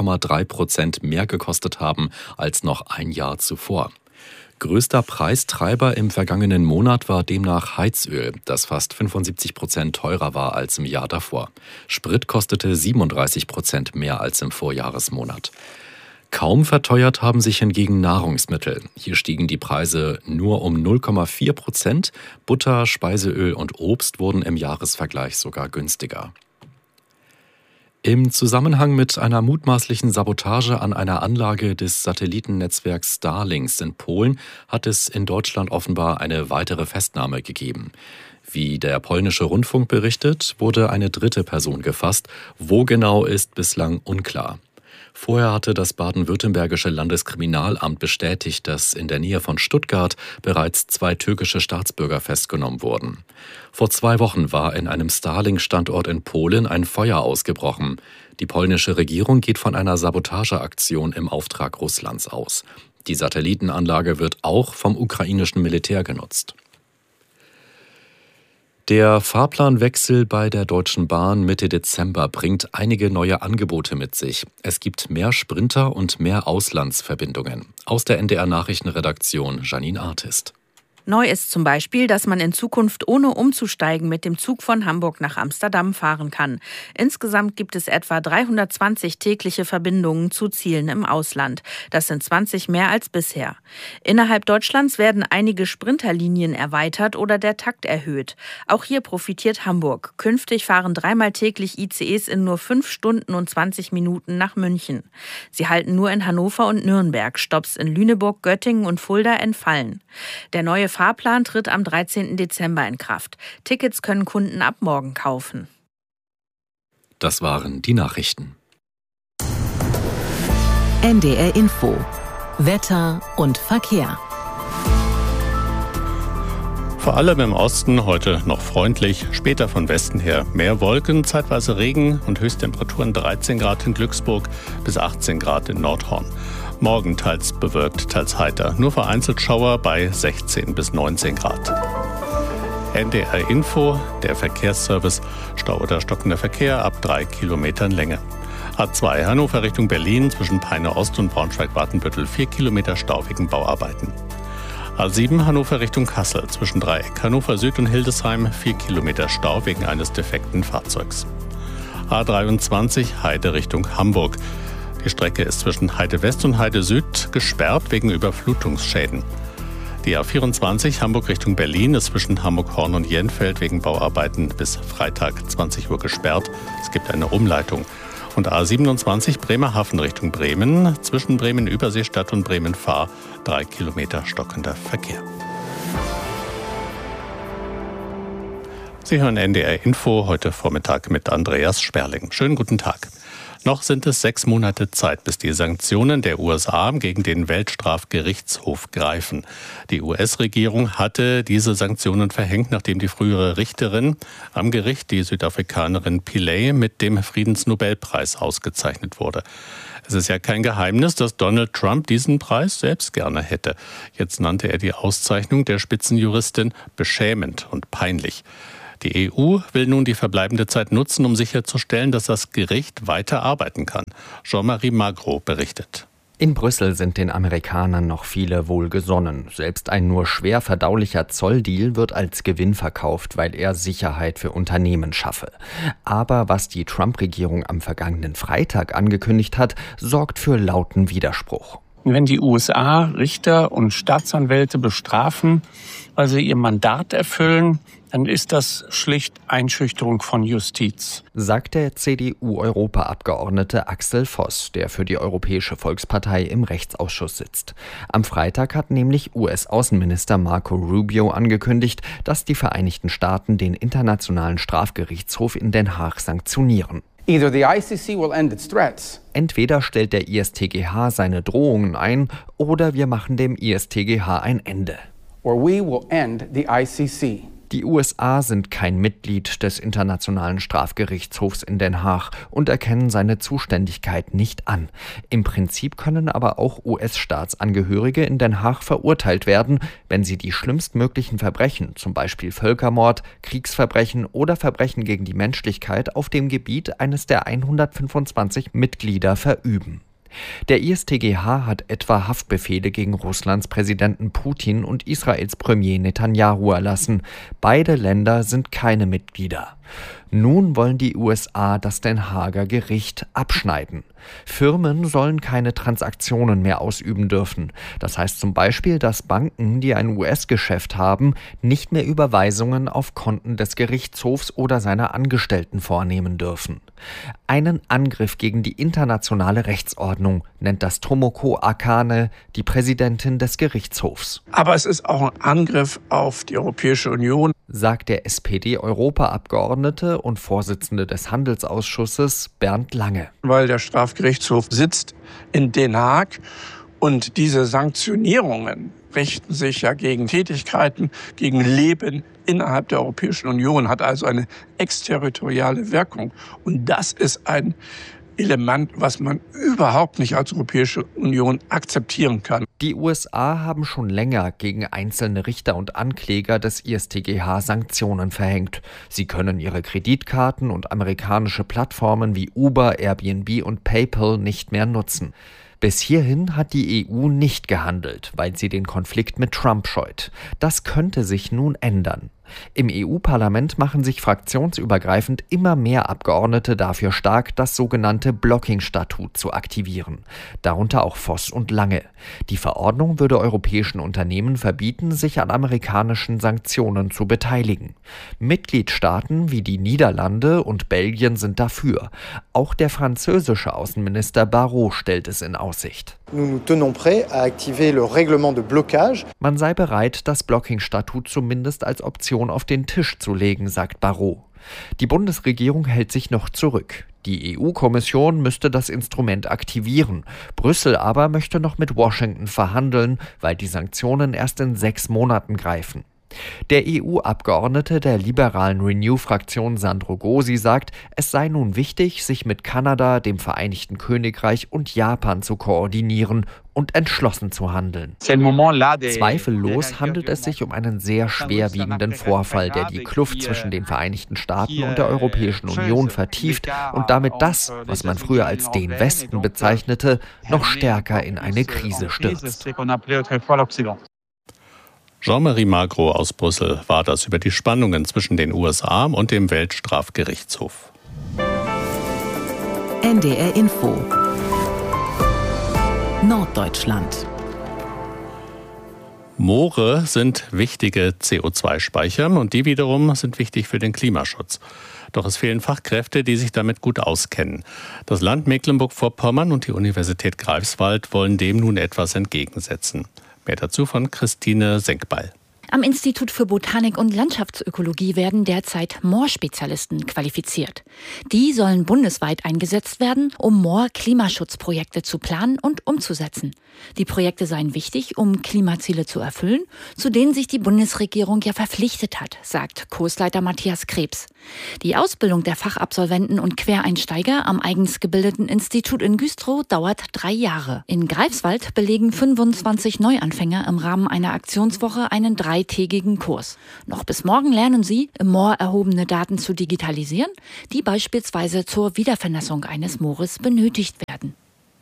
3,3% mehr gekostet haben als noch ein Jahr zuvor. Größter Preistreiber im vergangenen Monat war demnach Heizöl, das fast 75% teurer war als im Jahr davor. Sprit kostete 37% mehr als im Vorjahresmonat. Kaum verteuert haben sich hingegen Nahrungsmittel. Hier stiegen die Preise nur um 0,4%. Butter, Speiseöl und Obst wurden im Jahresvergleich sogar günstiger. Im Zusammenhang mit einer mutmaßlichen Sabotage an einer Anlage des Satellitennetzwerks Starlink in Polen hat es in Deutschland offenbar eine weitere Festnahme gegeben. Wie der polnische Rundfunk berichtet, wurde eine dritte Person gefasst. Wo genau ist bislang unklar. Vorher hatte das baden-württembergische Landeskriminalamt bestätigt, dass in der Nähe von Stuttgart bereits 2 türkische Staatsbürger festgenommen wurden. Vor 2 Wochen war in einem Starlink-Standort in Polen ein Feuer ausgebrochen. Die polnische Regierung geht von einer Sabotageaktion im Auftrag Russlands aus. Die Satellitenanlage wird auch vom ukrainischen Militär genutzt. Der Fahrplanwechsel bei der Deutschen Bahn Mitte Dezember bringt einige neue Angebote mit sich. Es gibt mehr Sprinter und mehr Auslandsverbindungen. Aus der NDR-Nachrichtenredaktion Janine Artist. Neu ist zum Beispiel, dass man in Zukunft ohne umzusteigen mit dem Zug von Hamburg nach Amsterdam fahren kann. Insgesamt gibt es etwa 320 tägliche Verbindungen zu Zielen im Ausland. Das sind 20 mehr als bisher. Innerhalb Deutschlands werden einige Sprinterlinien erweitert oder der Takt erhöht. Auch hier profitiert Hamburg. Künftig fahren 3-mal täglich ICEs in nur 5 Stunden und 20 Minuten nach München. Sie halten nur in Hannover und Nürnberg. Stopps in Lüneburg, Göttingen und Fulda entfallen. Der neue Fahrplan tritt am 13. Dezember in Kraft. Tickets können Kunden ab morgen kaufen. Das waren die Nachrichten. NDR Info. Wetter und Verkehr. Vor allem im Osten heute noch freundlich, später von Westen her mehr Wolken, zeitweise Regen und Höchsttemperaturen 13 Grad in Glücksburg bis 18 Grad in Nordhorn. Morgen teils bewölkt, teils heiter. Nur vereinzelt Schauer bei 16 bis 19 Grad. NDR Info, der Verkehrsservice. Stau oder stockender Verkehr ab 3 Kilometern Länge. A2 Hannover Richtung Berlin zwischen Peine Ost und Braunschweig-Watenbüttel 4 Kilometer Stau wegen Bauarbeiten. A7 Hannover Richtung Kassel zwischen Dreieck Hannover Süd und Hildesheim 4 Kilometer Stau wegen eines defekten Fahrzeugs. A23 Heide Richtung Hamburg. Die Strecke ist zwischen Heide West und Heide Süd gesperrt wegen Überflutungsschäden. Die A24 Hamburg Richtung Berlin ist zwischen Hamburg-Horn und Jenfeld wegen Bauarbeiten bis Freitag 20 Uhr gesperrt. Es gibt eine Umleitung. Und A27 Bremerhaven Richtung Bremen zwischen Bremen-Überseestadt und Bremen-Fahr 3 Kilometer stockender Verkehr. Sie hören NDR Info heute Vormittag mit Andreas Sperling. Schönen guten Tag. Noch sind es 6 Monate Zeit, bis die Sanktionen der USA gegen den Weltstrafgerichtshof greifen. Die US-Regierung hatte diese Sanktionen verhängt, nachdem die frühere Richterin am Gericht, die Südafrikanerin Pillay, mit dem Friedensnobelpreis ausgezeichnet wurde. Es ist ja kein Geheimnis, dass Donald Trump diesen Preis selbst gerne hätte. Jetzt nannte er die Auszeichnung der Spitzenjuristin beschämend und peinlich. Die EU will nun die verbleibende Zeit nutzen, um sicherzustellen, dass das Gericht weiter arbeiten kann. Jean-Marie Magro berichtet. In Brüssel sind den Amerikanern noch viele wohlgesonnen. Selbst ein nur schwer verdaulicher Zolldeal wird als Gewinn verkauft, weil er Sicherheit für Unternehmen schaffe. Aber was die Trump-Regierung am vergangenen Freitag angekündigt hat, sorgt für lauten Widerspruch. Wenn die USA Richter und Staatsanwälte bestrafen, weil sie ihr Mandat erfüllen, dann ist das schlicht Einschüchterung von Justiz, sagt der CDU-Europaabgeordnete Axel Voss, der für die Europäische Volkspartei im Rechtsausschuss sitzt. Am Freitag hat nämlich US-Außenminister Marco Rubio angekündigt, dass die Vereinigten Staaten den Internationalen Strafgerichtshof in Den Haag sanktionieren. Entweder stellt der ISTGH seine Drohungen ein, oder wir machen dem ISTGH ein Ende. Die USA sind kein Mitglied des Internationalen Strafgerichtshofs in Den Haag und erkennen seine Zuständigkeit nicht an. Im Prinzip können aber auch US-Staatsangehörige in Den Haag verurteilt werden, wenn sie die schlimmstmöglichen Verbrechen, zum Beispiel Völkermord, Kriegsverbrechen oder Verbrechen gegen die Menschlichkeit, auf dem Gebiet eines der 125 Mitglieder verüben. Der ISTGH hat etwa Haftbefehle gegen Russlands Präsidenten Putin und Israels Premier Netanyahu erlassen. Beide Länder sind keine Mitglieder. Nun wollen die USA das Den Haager Gericht abschneiden. Firmen sollen keine Transaktionen mehr ausüben dürfen. Das heißt zum Beispiel, dass Banken, die ein US-Geschäft haben, nicht mehr Überweisungen auf Konten des Gerichtshofs oder seiner Angestellten vornehmen dürfen. Einen Angriff gegen die internationale Rechtsordnung nennt das Tomoko Akane, die Präsidentin des Gerichtshofs. Aber es ist auch ein Angriff auf die Europäische Union, sagt der SPD-Europaabgeordnete und Vorsitzende des Handelsausschusses Bernd Lange. Weil der Strafgerichtshof sitzt in Den Haag und diese Sanktionierungen richten sich ja gegen Tätigkeiten, gegen Leben innerhalb der Europäischen Union, hat also eine exterritoriale Wirkung. Und das ist ein Element, was man überhaupt nicht als Europäische Union akzeptieren kann. Die USA haben schon länger gegen einzelne Richter und Ankläger des ISTGH Sanktionen verhängt. Sie können ihre Kreditkarten und amerikanische Plattformen wie Uber, Airbnb und PayPal nicht mehr nutzen. Bis hierhin hat die EU nicht gehandelt, weil sie den Konflikt mit Trump scheut. Das könnte sich nun ändern. Im EU-Parlament machen sich fraktionsübergreifend immer mehr Abgeordnete dafür stark, das sogenannte Blocking-Statut zu aktivieren. Darunter auch Voss und Lange. Die Verordnung würde europäischen Unternehmen verbieten, sich an amerikanischen Sanktionen zu beteiligen. Mitgliedstaaten wie die Niederlande und Belgien sind dafür. Auch der französische Außenminister Barrot stellt es in Aussicht. Man sei bereit, das Blocking-Statut zumindest als Option auf den Tisch zu legen, sagt Barrot. Die Bundesregierung hält sich noch zurück. Die EU-Kommission müsste das Instrument aktivieren. Brüssel aber möchte noch mit Washington verhandeln, weil die Sanktionen erst in 6 Monaten greifen. Der EU-Abgeordnete der liberalen Renew-Fraktion Sandro Gosi sagt, es sei nun wichtig, sich mit Kanada, dem Vereinigten Königreich und Japan zu koordinieren und entschlossen zu handeln. Zweifellos handelt es sich um einen sehr schwerwiegenden Vorfall, der die Kluft zwischen den Vereinigten Staaten und der Europäischen Union vertieft und damit das, was man früher als den Westen bezeichnete, noch stärker in eine Krise stürzt. Jean-Marie Magro aus Brüssel war das über die Spannungen zwischen den USA und dem Weltstrafgerichtshof. NDR Info Norddeutschland. Moore sind wichtige CO2-Speicher und die wiederum sind wichtig für den Klimaschutz. Doch es fehlen Fachkräfte, die sich damit gut auskennen. Das Land Mecklenburg-Vorpommern und die Universität Greifswald wollen dem nun etwas entgegensetzen. Mehr dazu von Christine Senkbeil. Am Institut für Botanik und Landschaftsökologie werden derzeit Moorspezialisten qualifiziert. Die sollen bundesweit eingesetzt werden, um Moor-Klimaschutzprojekte zu planen und umzusetzen. Die Projekte seien wichtig, um Klimaziele zu erfüllen, zu denen sich die Bundesregierung ja verpflichtet hat, sagt Kursleiter Matthias Krebs. Die Ausbildung der Fachabsolventen und Quereinsteiger am eigens gebildeten Institut in Güstrow dauert 3 Jahre. In Greifswald belegen 25 Neuanfänger im Rahmen einer Aktionswoche einen 3-tägigen Kurs. Noch bis morgen lernen sie, im Moor erhobene Daten zu digitalisieren, die beispielsweise zur Wiedervernässung eines Moores benötigt werden.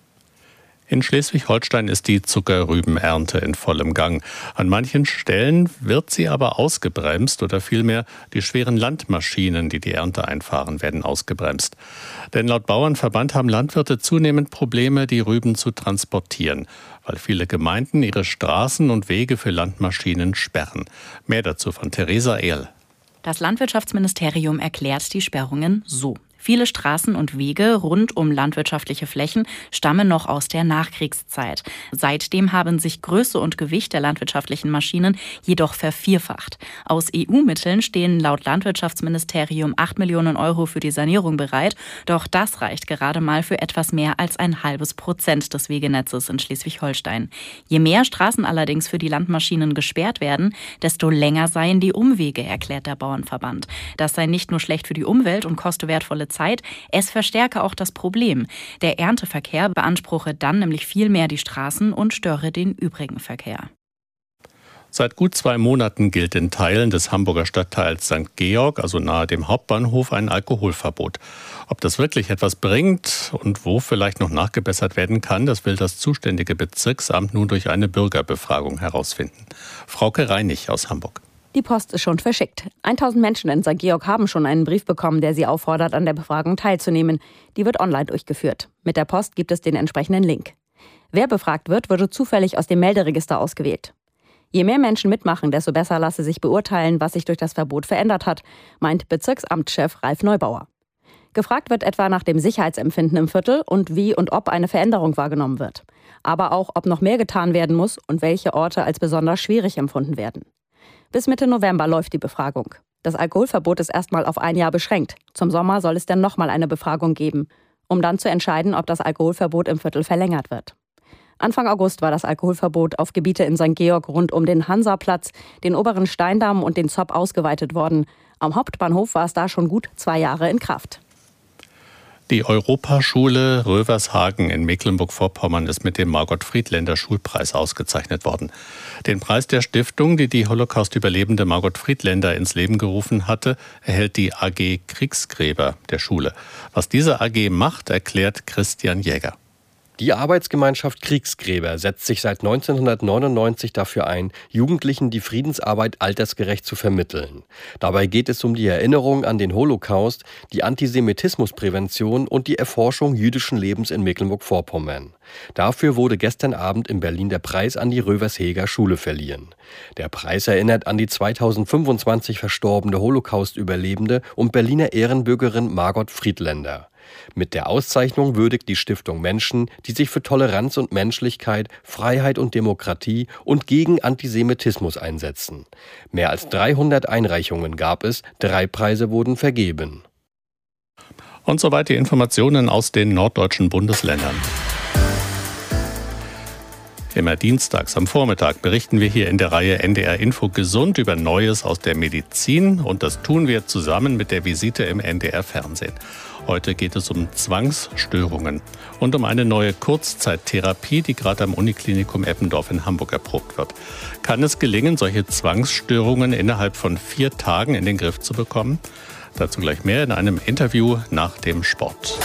In Schleswig-Holstein ist die Zuckerrübenernte in vollem Gang. An manchen Stellen wird sie aber ausgebremst oder vielmehr die schweren Landmaschinen, die die Ernte einfahren, werden ausgebremst. Denn laut Bauernverband haben Landwirte zunehmend Probleme, die Rüben zu transportieren, weil viele Gemeinden ihre Straßen und Wege für Landmaschinen sperren. Mehr dazu von Theresa Ehrl. Das Landwirtschaftsministerium erklärt die Sperrungen so. Viele Straßen und Wege rund um landwirtschaftliche Flächen stammen noch aus der Nachkriegszeit. Seitdem haben sich Größe und Gewicht der landwirtschaftlichen Maschinen jedoch vervierfacht. Aus EU-Mitteln stehen laut Landwirtschaftsministerium 8 Millionen Euro für die Sanierung bereit. Doch das reicht gerade mal für etwas mehr als 0,5% des Wegenetzes in Schleswig-Holstein. Je mehr Straßen allerdings für die Landmaschinen gesperrt werden, desto länger seien die Umwege, erklärt der Bauernverband. Das sei nicht nur schlecht für die Umwelt und koste wertvolle Zeit, es verstärke auch das Problem. Der Ernteverkehr beanspruche dann nämlich viel mehr die Straßen und störe den übrigen Verkehr. Seit gut 2 Monaten gilt in Teilen des Hamburger Stadtteils St. Georg, also nahe dem Hauptbahnhof, ein Alkoholverbot. Ob das wirklich etwas bringt und wo vielleicht noch nachgebessert werden kann, das will das zuständige Bezirksamt nun durch eine Bürgerbefragung herausfinden. Frauke Reinig aus Hamburg. Die Post ist schon verschickt. 1000 Menschen in St. Georg haben schon einen Brief bekommen, der sie auffordert, an der Befragung teilzunehmen. Die wird online durchgeführt. Mit der Post gibt es den entsprechenden Link. Wer befragt wird, wurde zufällig aus dem Melderegister ausgewählt. Je mehr Menschen mitmachen, desto besser lasse sich beurteilen, was sich durch das Verbot verändert hat, meint Bezirksamtschef Ralf Neubauer. Gefragt wird etwa nach dem Sicherheitsempfinden im Viertel und wie und ob eine Veränderung wahrgenommen wird. Aber auch, ob noch mehr getan werden muss und welche Orte als besonders schwierig empfunden werden. Bis Mitte November läuft die Befragung. Das Alkoholverbot ist erstmal auf 1 Jahr beschränkt. Zum Sommer soll es dann nochmal eine Befragung geben, um dann zu entscheiden, ob das Alkoholverbot im Viertel verlängert wird. Anfang August war das Alkoholverbot auf Gebiete in St. Georg rund um den Hansaplatz, den oberen Steindamm und den Zopp ausgeweitet worden. Am Hauptbahnhof war es da schon gut 2 Jahre in Kraft. Die Europaschule Rövershagen in Mecklenburg-Vorpommern ist mit dem Margot-Friedländer-Schulpreis ausgezeichnet worden. Den Preis der Stiftung, die die Holocaust-Überlebende Margot Friedländer ins Leben gerufen hatte, erhält die AG Kriegsgräber der Schule. Was diese AG macht, erklärt Christian Jäger. Die Arbeitsgemeinschaft Kriegsgräber setzt sich seit 1999 dafür ein, Jugendlichen die Friedensarbeit altersgerecht zu vermitteln. Dabei geht es um die Erinnerung an den Holocaust, die Antisemitismusprävention und die Erforschung jüdischen Lebens in Mecklenburg-Vorpommern. Dafür wurde gestern Abend in Berlin der Preis an die Röversheger Schule verliehen. Der Preis erinnert an die 2025 verstorbene Holocaust-Überlebende und Berliner Ehrenbürgerin Margot Friedländer. Mit der Auszeichnung würdigt die Stiftung Menschen, die sich für Toleranz und Menschlichkeit, Freiheit und Demokratie und gegen Antisemitismus einsetzen. Mehr als 300 Einreichungen gab es, 3 Preise wurden vergeben. Und soweit die Informationen aus den norddeutschen Bundesländern. Immer dienstags am Vormittag berichten wir hier in der Reihe NDR Info Gesund über Neues aus der Medizin. Und das tun wir zusammen mit der Visite im NDR Fernsehen. Heute geht es um Zwangsstörungen und um eine neue Kurzzeittherapie, die gerade am Uniklinikum Eppendorf in Hamburg erprobt wird. Kann es gelingen, solche Zwangsstörungen innerhalb von 4 Tagen in den Griff zu bekommen? Dazu gleich mehr in einem Interview nach dem Sport.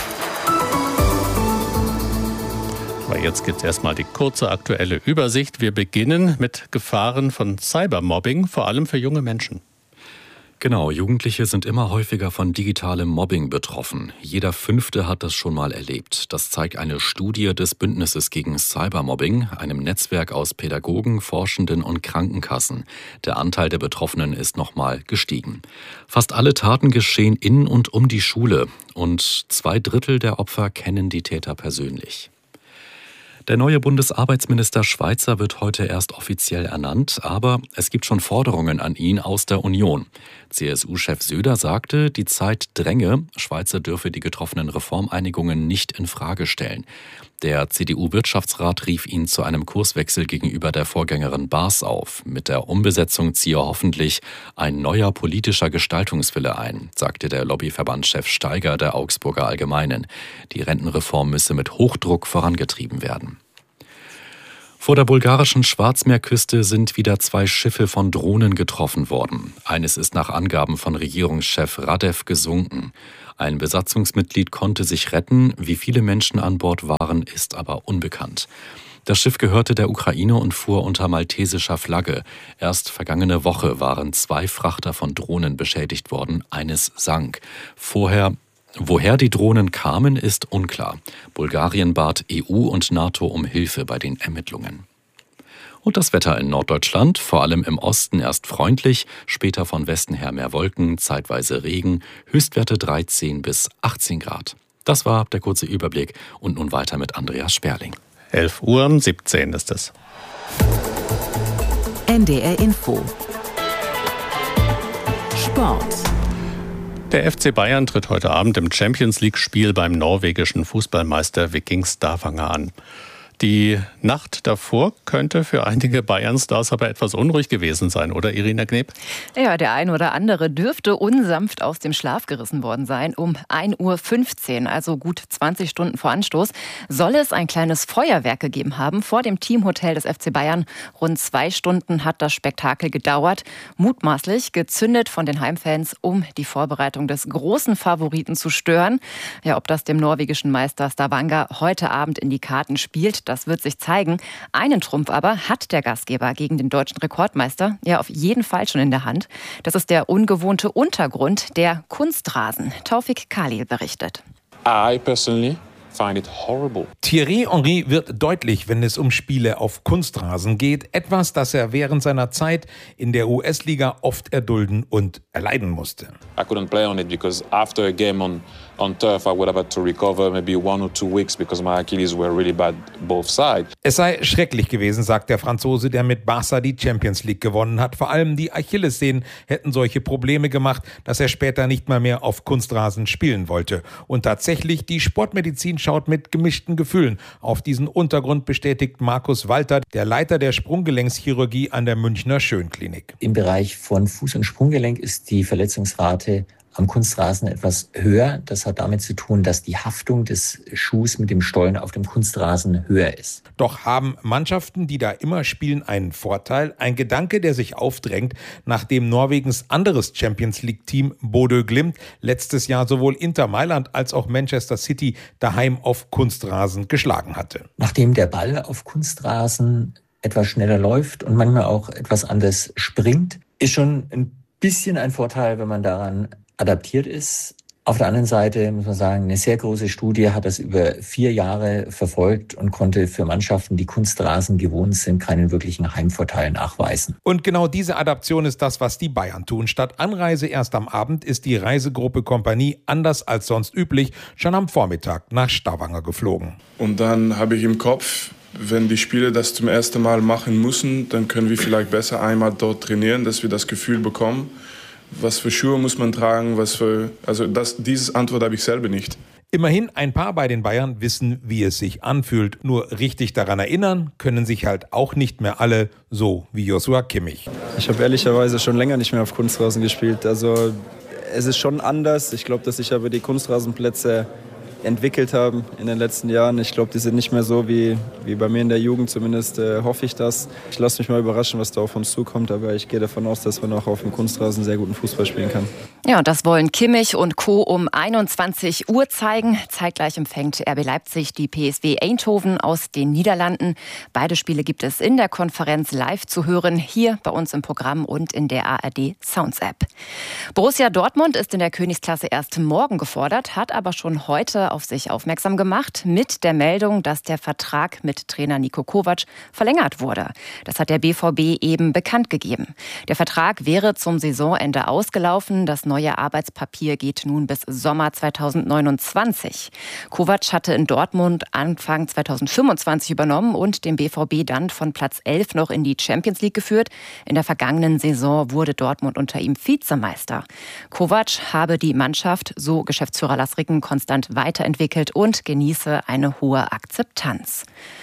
Aber jetzt gibt es erstmal die kurze aktuelle Übersicht. Wir beginnen mit Gefahren von Cybermobbing, vor allem für junge Menschen. Genau, Jugendliche sind immer häufiger von digitalem Mobbing betroffen. Jeder 5. hat das schon mal erlebt. Das zeigt eine Studie des Bündnisses gegen Cybermobbing, einem Netzwerk aus Pädagogen, Forschenden und Krankenkassen. Der Anteil der Betroffenen ist nochmal gestiegen. Fast alle Taten geschehen in und um die Schule und 2/3 der Opfer kennen die Täter persönlich. Der neue Bundesarbeitsminister Schweizer wird heute erst offiziell ernannt, aber es gibt schon Forderungen an ihn aus der Union. CSU-Chef Söder sagte, die Zeit dränge, Schweizer dürfe die getroffenen Reformeinigungen nicht in Frage stellen. Der CDU-Wirtschaftsrat rief ihn zu einem Kurswechsel gegenüber der Vorgängerin Baas auf. Mit der Umbesetzung ziehe hoffentlich ein neuer politischer Gestaltungswille ein, sagte der Lobbyverbandschef Steiger der Augsburger Allgemeinen. Die Rentenreform müsse mit Hochdruck vorangetrieben werden. Vor der bulgarischen Schwarzmeerküste sind wieder 2 Schiffe von Drohnen getroffen worden. Eines ist nach Angaben von Regierungschef Radev gesunken. Ein Besatzungsmitglied konnte sich retten. Wie viele Menschen an Bord waren, ist aber unbekannt. Das Schiff gehörte der Ukraine und fuhr unter maltesischer Flagge. Erst vergangene Woche waren 2 Frachter von Drohnen beschädigt worden. Eines sank. Woher die Drohnen kamen, ist unklar. Bulgarien bat EU und NATO um Hilfe bei den Ermittlungen. Und das Wetter in Norddeutschland, vor allem im Osten erst freundlich, später von Westen her mehr Wolken, zeitweise Regen, Höchstwerte 13 bis 18 Grad. Das war der kurze Überblick und nun weiter mit Andreas Sperling. 11:17 Uhr ist es. NDR Info. Sport. Der FC Bayern tritt heute Abend im Champions-League-Spiel beim norwegischen Fußballmeister Viking Stavanger an. Die Nacht davor könnte für einige Bayern-Stars aber etwas unruhig gewesen sein, oder Irina Kneb? Ja, der ein oder andere dürfte unsanft aus dem Schlaf gerissen worden sein. Um 1:15 Uhr, also gut 20 Stunden vor Anstoß, soll es ein kleines Feuerwerk gegeben haben vor dem Teamhotel des FC Bayern. Rund 2 Stunden hat das Spektakel gedauert, mutmaßlich gezündet von den Heimfans, um die Vorbereitung des großen Favoriten zu stören. Ja, ob das dem norwegischen Meister Stavanger heute Abend in die Karten spielt, das wird sich zeigen. Einen Trumpf aber hat der Gastgeber gegen den deutschen Rekordmeister ja auf jeden Fall schon in der Hand. Das ist der ungewohnte Untergrund, der Kunstrasen. Taufik Khalil berichtet. I personally find it horrible. Thierry Henry wird deutlich, wenn es um Spiele auf Kunstrasen geht. Etwas, das er während seiner Zeit in der US-Liga oft erdulden und erleiden musste. I couldn't play on it because after a game on turf I would have had to recover maybe 1 or 2 weeks because my Achilles were really bad both sides. Es sei schrecklich gewesen, sagt der Franzose, der mit Barca die Champions League gewonnen hat. Vor allem die Achillessehnen hätten solche Probleme gemacht, dass er später nicht mal mehr auf Kunstrasen spielen wollte. Und tatsächlich, die Sportmedizin schaut mit gemischten Gefühlen auf diesen Untergrund, bestätigt Markus Walter, der Leiter der Sprunggelenkschirurgie an der Münchner Schönklinik. Im Bereich von Fuß- und Sprunggelenk ist die Verletzungsrate am Kunstrasen etwas höher. Das hat damit zu tun, dass die Haftung des Schuhs mit dem Stollen auf dem Kunstrasen höher ist. Doch haben Mannschaften, die da immer spielen, einen Vorteil. Ein Gedanke, der sich aufdrängt, nachdem Norwegens anderes Champions-League-Team Bodø Glimt letztes Jahr sowohl Inter Mailand als auch Manchester City daheim auf Kunstrasen geschlagen hatte. Nachdem der Ball auf Kunstrasen etwas schneller läuft und manchmal auch etwas anders springt, ist schon ein bisschen ein Vorteil, wenn man daran adaptiert ist. Auf der anderen Seite muss man sagen, eine sehr große Studie hat das über 4 Jahre verfolgt und konnte für Mannschaften, die Kunstrasen gewohnt sind, keinen wirklichen Heimvorteil nachweisen. Und genau diese Adaption ist das, was die Bayern tun. Statt Anreise erst am Abend ist die Reisegruppe Kompanie anders als sonst üblich schon am Vormittag nach Stavanger geflogen. Und dann habe ich im Kopf, wenn die Spieler das zum ersten Mal machen müssen, dann können wir vielleicht besser einmal dort trainieren, dass wir das Gefühl bekommen, was für Schuhe muss man tragen, diese Antwort habe ich selber nicht. Immerhin, ein paar bei den Bayern wissen, wie es sich anfühlt. Nur richtig daran erinnern können sich halt auch nicht mehr alle, so wie Joshua Kimmich. Ich habe ehrlicherweise schon länger nicht mehr auf Kunstrasen gespielt. Also es ist schon anders. Ich glaube, dass sich aber die Kunstrasenplätze entwickelt haben in den letzten Jahren. Ich glaube, die sind nicht mehr so wie bei mir in der Jugend, zumindest hoffe ich das. Ich lasse mich mal überraschen, was da auf uns zukommt, aber ich gehe davon aus, dass man auch auf dem Kunstrasen sehr guten Fußball spielen kann. Ja, und das wollen Kimmich und Co. um 21 Uhr zeigen. Zeitgleich empfängt RB Leipzig die PSV Eindhoven aus den Niederlanden. Beide Spiele gibt es in der Konferenz live zu hören, hier bei uns im Programm und in der ARD Sounds App. Borussia Dortmund ist in der Königsklasse erst morgen gefordert, hat aber schon heute auf sich aufmerksam gemacht mit der Meldung, dass der Vertrag mit Trainer Niko Kovac verlängert wurde. Das hat der BVB eben bekannt gegeben. Der Vertrag wäre zum Saisonende ausgelaufen. Das neue neue Arbeitspapier geht nun bis Sommer 2029. Kovac hatte in Dortmund Anfang 2025 übernommen und den BVB dann von Platz 11 noch in die Champions League geführt. In der vergangenen Saison wurde Dortmund unter ihm Vizemeister. Kovac habe die Mannschaft, so Geschäftsführer Lars Ricken, konstant weiterentwickelt und genieße eine hohe Akzeptanz.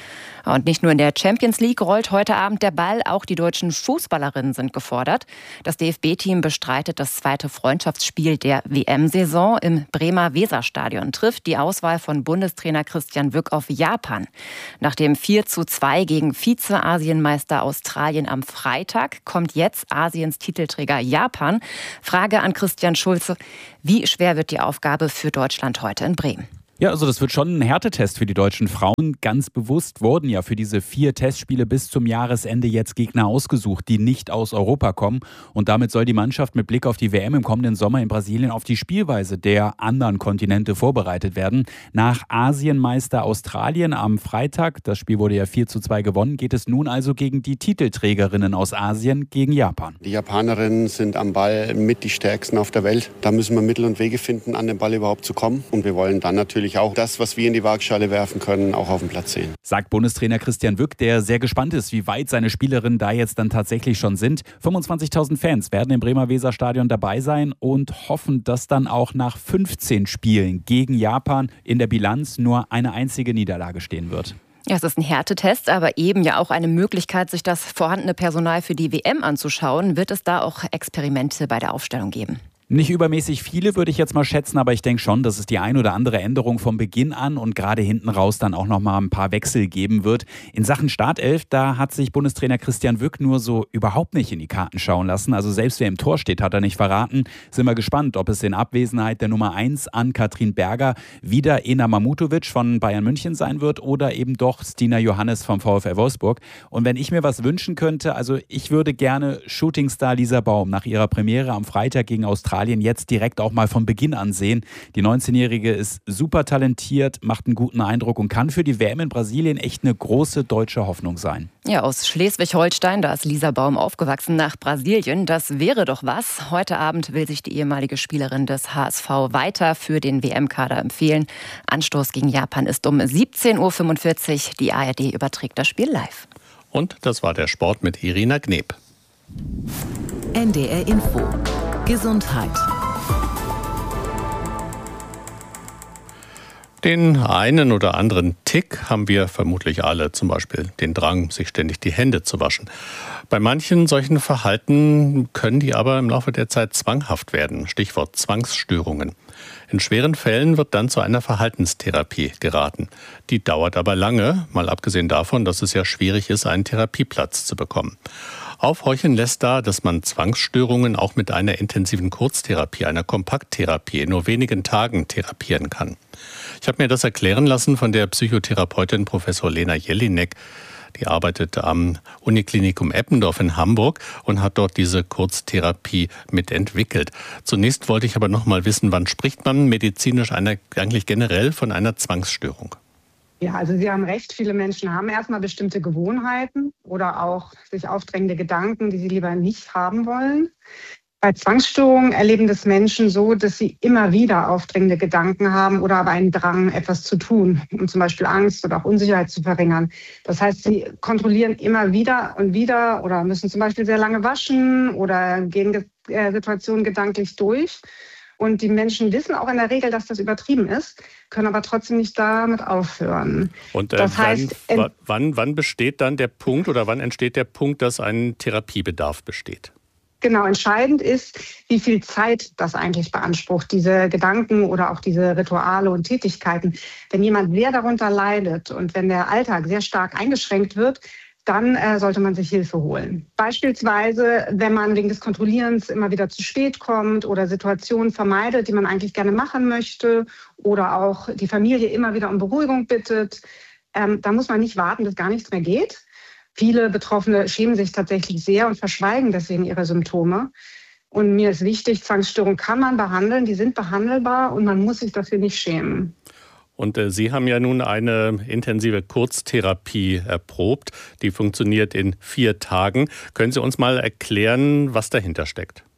Und nicht nur in der Champions League rollt heute Abend der Ball, auch die deutschen Fußballerinnen sind gefordert. Das DFB-Team bestreitet das zweite Freundschaftsspiel der WM-Saison im Bremer Weserstadion, trifft die Auswahl von Bundestrainer Christian Wück auf Japan. Nach dem 4:2 gegen Vize-Asienmeister Australien am Freitag kommt jetzt Asiens Titelträger Japan. Frage an Christian Schulze: Wie schwer wird die Aufgabe für Deutschland heute in Bremen? Ja, also das wird schon ein Härtetest für die deutschen Frauen. Ganz bewusst wurden ja für diese 4 Testspiele bis zum Jahresende jetzt Gegner ausgesucht, die nicht aus Europa kommen. Und damit soll die Mannschaft mit Blick auf die WM im kommenden Sommer in Brasilien auf die Spielweise der anderen Kontinente vorbereitet werden. Nach Asienmeister Australien am Freitag, das Spiel wurde ja 4:2 gewonnen, geht es nun also gegen die Titelträgerinnen aus Asien, gegen Japan. Die Japanerinnen sind am Ball mit die stärksten auf der Welt. Da müssen wir Mittel und Wege finden, an den Ball überhaupt zu kommen. Und wir wollen dann natürlich auch das, was wir in die Waagschale werfen können, auch auf dem Platz sehen. Sagt Bundestrainer Christian Wück, der sehr gespannt ist, wie weit seine Spielerinnen da jetzt dann tatsächlich schon sind. 25.000 Fans werden im Bremer Weserstadion dabei sein und hoffen, dass dann auch nach 15 Spielen gegen Japan in der Bilanz nur eine einzige Niederlage stehen wird. Ja, es ist ein Härtetest, aber eben ja auch eine Möglichkeit, sich das vorhandene Personal für die WM anzuschauen. Wird es da auch Experimente bei der Aufstellung geben? Nicht übermäßig viele, würde ich jetzt mal schätzen, aber ich denke schon, dass es die ein oder andere Änderung vom Beginn an und gerade hinten raus dann auch noch mal ein paar Wechsel geben wird. In Sachen Startelf, da hat sich Bundestrainer Christian Wück nur so überhaupt nicht in die Karten schauen lassen. Also selbst wer im Tor steht, hat er nicht verraten. Sind wir gespannt, ob es in Abwesenheit der Nummer 1 Ann-Kathrin Berger wieder Ena Mamutovic von Bayern München sein wird oder eben doch Stina Johannes vom VfL Wolfsburg. Und wenn ich mir was wünschen könnte, also ich würde gerne Shootingstar Lisa Baum nach ihrer Premiere am Freitag gegen Australien jetzt direkt auch mal von Beginn an sehen. Die 19-Jährige ist super talentiert, macht einen guten Eindruck und kann für die WM in Brasilien echt eine große deutsche Hoffnung sein. Ja, aus Schleswig-Holstein, da ist Lisa Baum aufgewachsen, nach Brasilien. Das wäre doch was. Heute Abend will sich die ehemalige Spielerin des HSV weiter für den WM-Kader empfehlen. Anstoß gegen Japan ist um 17:45 Uhr. Die ARD überträgt das Spiel live. Und das war der Sport mit Irina Gneb. NDR Info. Gesundheit. Den einen oder anderen Tick haben wir vermutlich alle, zum Beispiel den Drang, sich ständig die Hände zu waschen. Bei manchen solchen Verhalten können die aber im Laufe der Zeit zwanghaft werden, Stichwort Zwangsstörungen. In schweren Fällen wird dann zu einer Verhaltenstherapie geraten. Die dauert aber lange, mal abgesehen davon, dass es ja schwierig ist, einen Therapieplatz zu bekommen. Aufhorchen lässt da, dass man Zwangsstörungen auch mit einer intensiven Kurztherapie, einer Kompakttherapie in nur wenigen Tagen therapieren kann. Ich habe mir das erklären lassen von der Psychotherapeutin Professor Lena Jelinek. Die arbeitet am Uniklinikum Eppendorf in Hamburg und hat dort diese Kurztherapie mitentwickelt. Zunächst wollte ich aber noch mal wissen, wann spricht man medizinisch eigentlich generell von einer Zwangsstörung? Ja, also Sie haben recht, viele Menschen haben erstmal bestimmte Gewohnheiten oder auch sich aufdrängende Gedanken, die sie lieber nicht haben wollen. Bei Zwangsstörungen erleben das Menschen so, dass sie immer wieder aufdrängende Gedanken haben oder aber einen Drang, etwas zu tun, um zum Beispiel Angst oder auch Unsicherheit zu verringern. Das heißt, sie kontrollieren immer wieder und wieder oder müssen zum Beispiel sehr lange waschen oder gehen Situationen gedanklich durch. Und die Menschen wissen auch in der Regel, dass das übertrieben ist, können aber trotzdem nicht damit aufhören. Und das heißt, wann besteht dann der Punkt oder wann entsteht der Punkt, dass ein Therapiebedarf besteht? Genau, entscheidend ist, wie viel Zeit das eigentlich beansprucht, diese Gedanken oder auch diese Rituale und Tätigkeiten. Wenn jemand sehr darunter leidet und wenn der Alltag sehr stark eingeschränkt wird, dann sollte man sich Hilfe holen. Beispielsweise, wenn man wegen des Kontrollierens immer wieder zu spät kommt oder Situationen vermeidet, die man eigentlich gerne machen möchte oder auch die Familie immer wieder um Beruhigung bittet, da muss man nicht warten, bis gar nichts mehr geht. Viele Betroffene schämen sich tatsächlich sehr und verschweigen deswegen ihre Symptome. Und mir ist wichtig, Zwangsstörungen kann man behandeln, die sind behandelbar und man muss sich dafür nicht schämen. Und Sie haben ja nun eine intensive Kurztherapie erprobt, die funktioniert in 4 Tagen. Können Sie uns mal erklären, was dahinter steckt?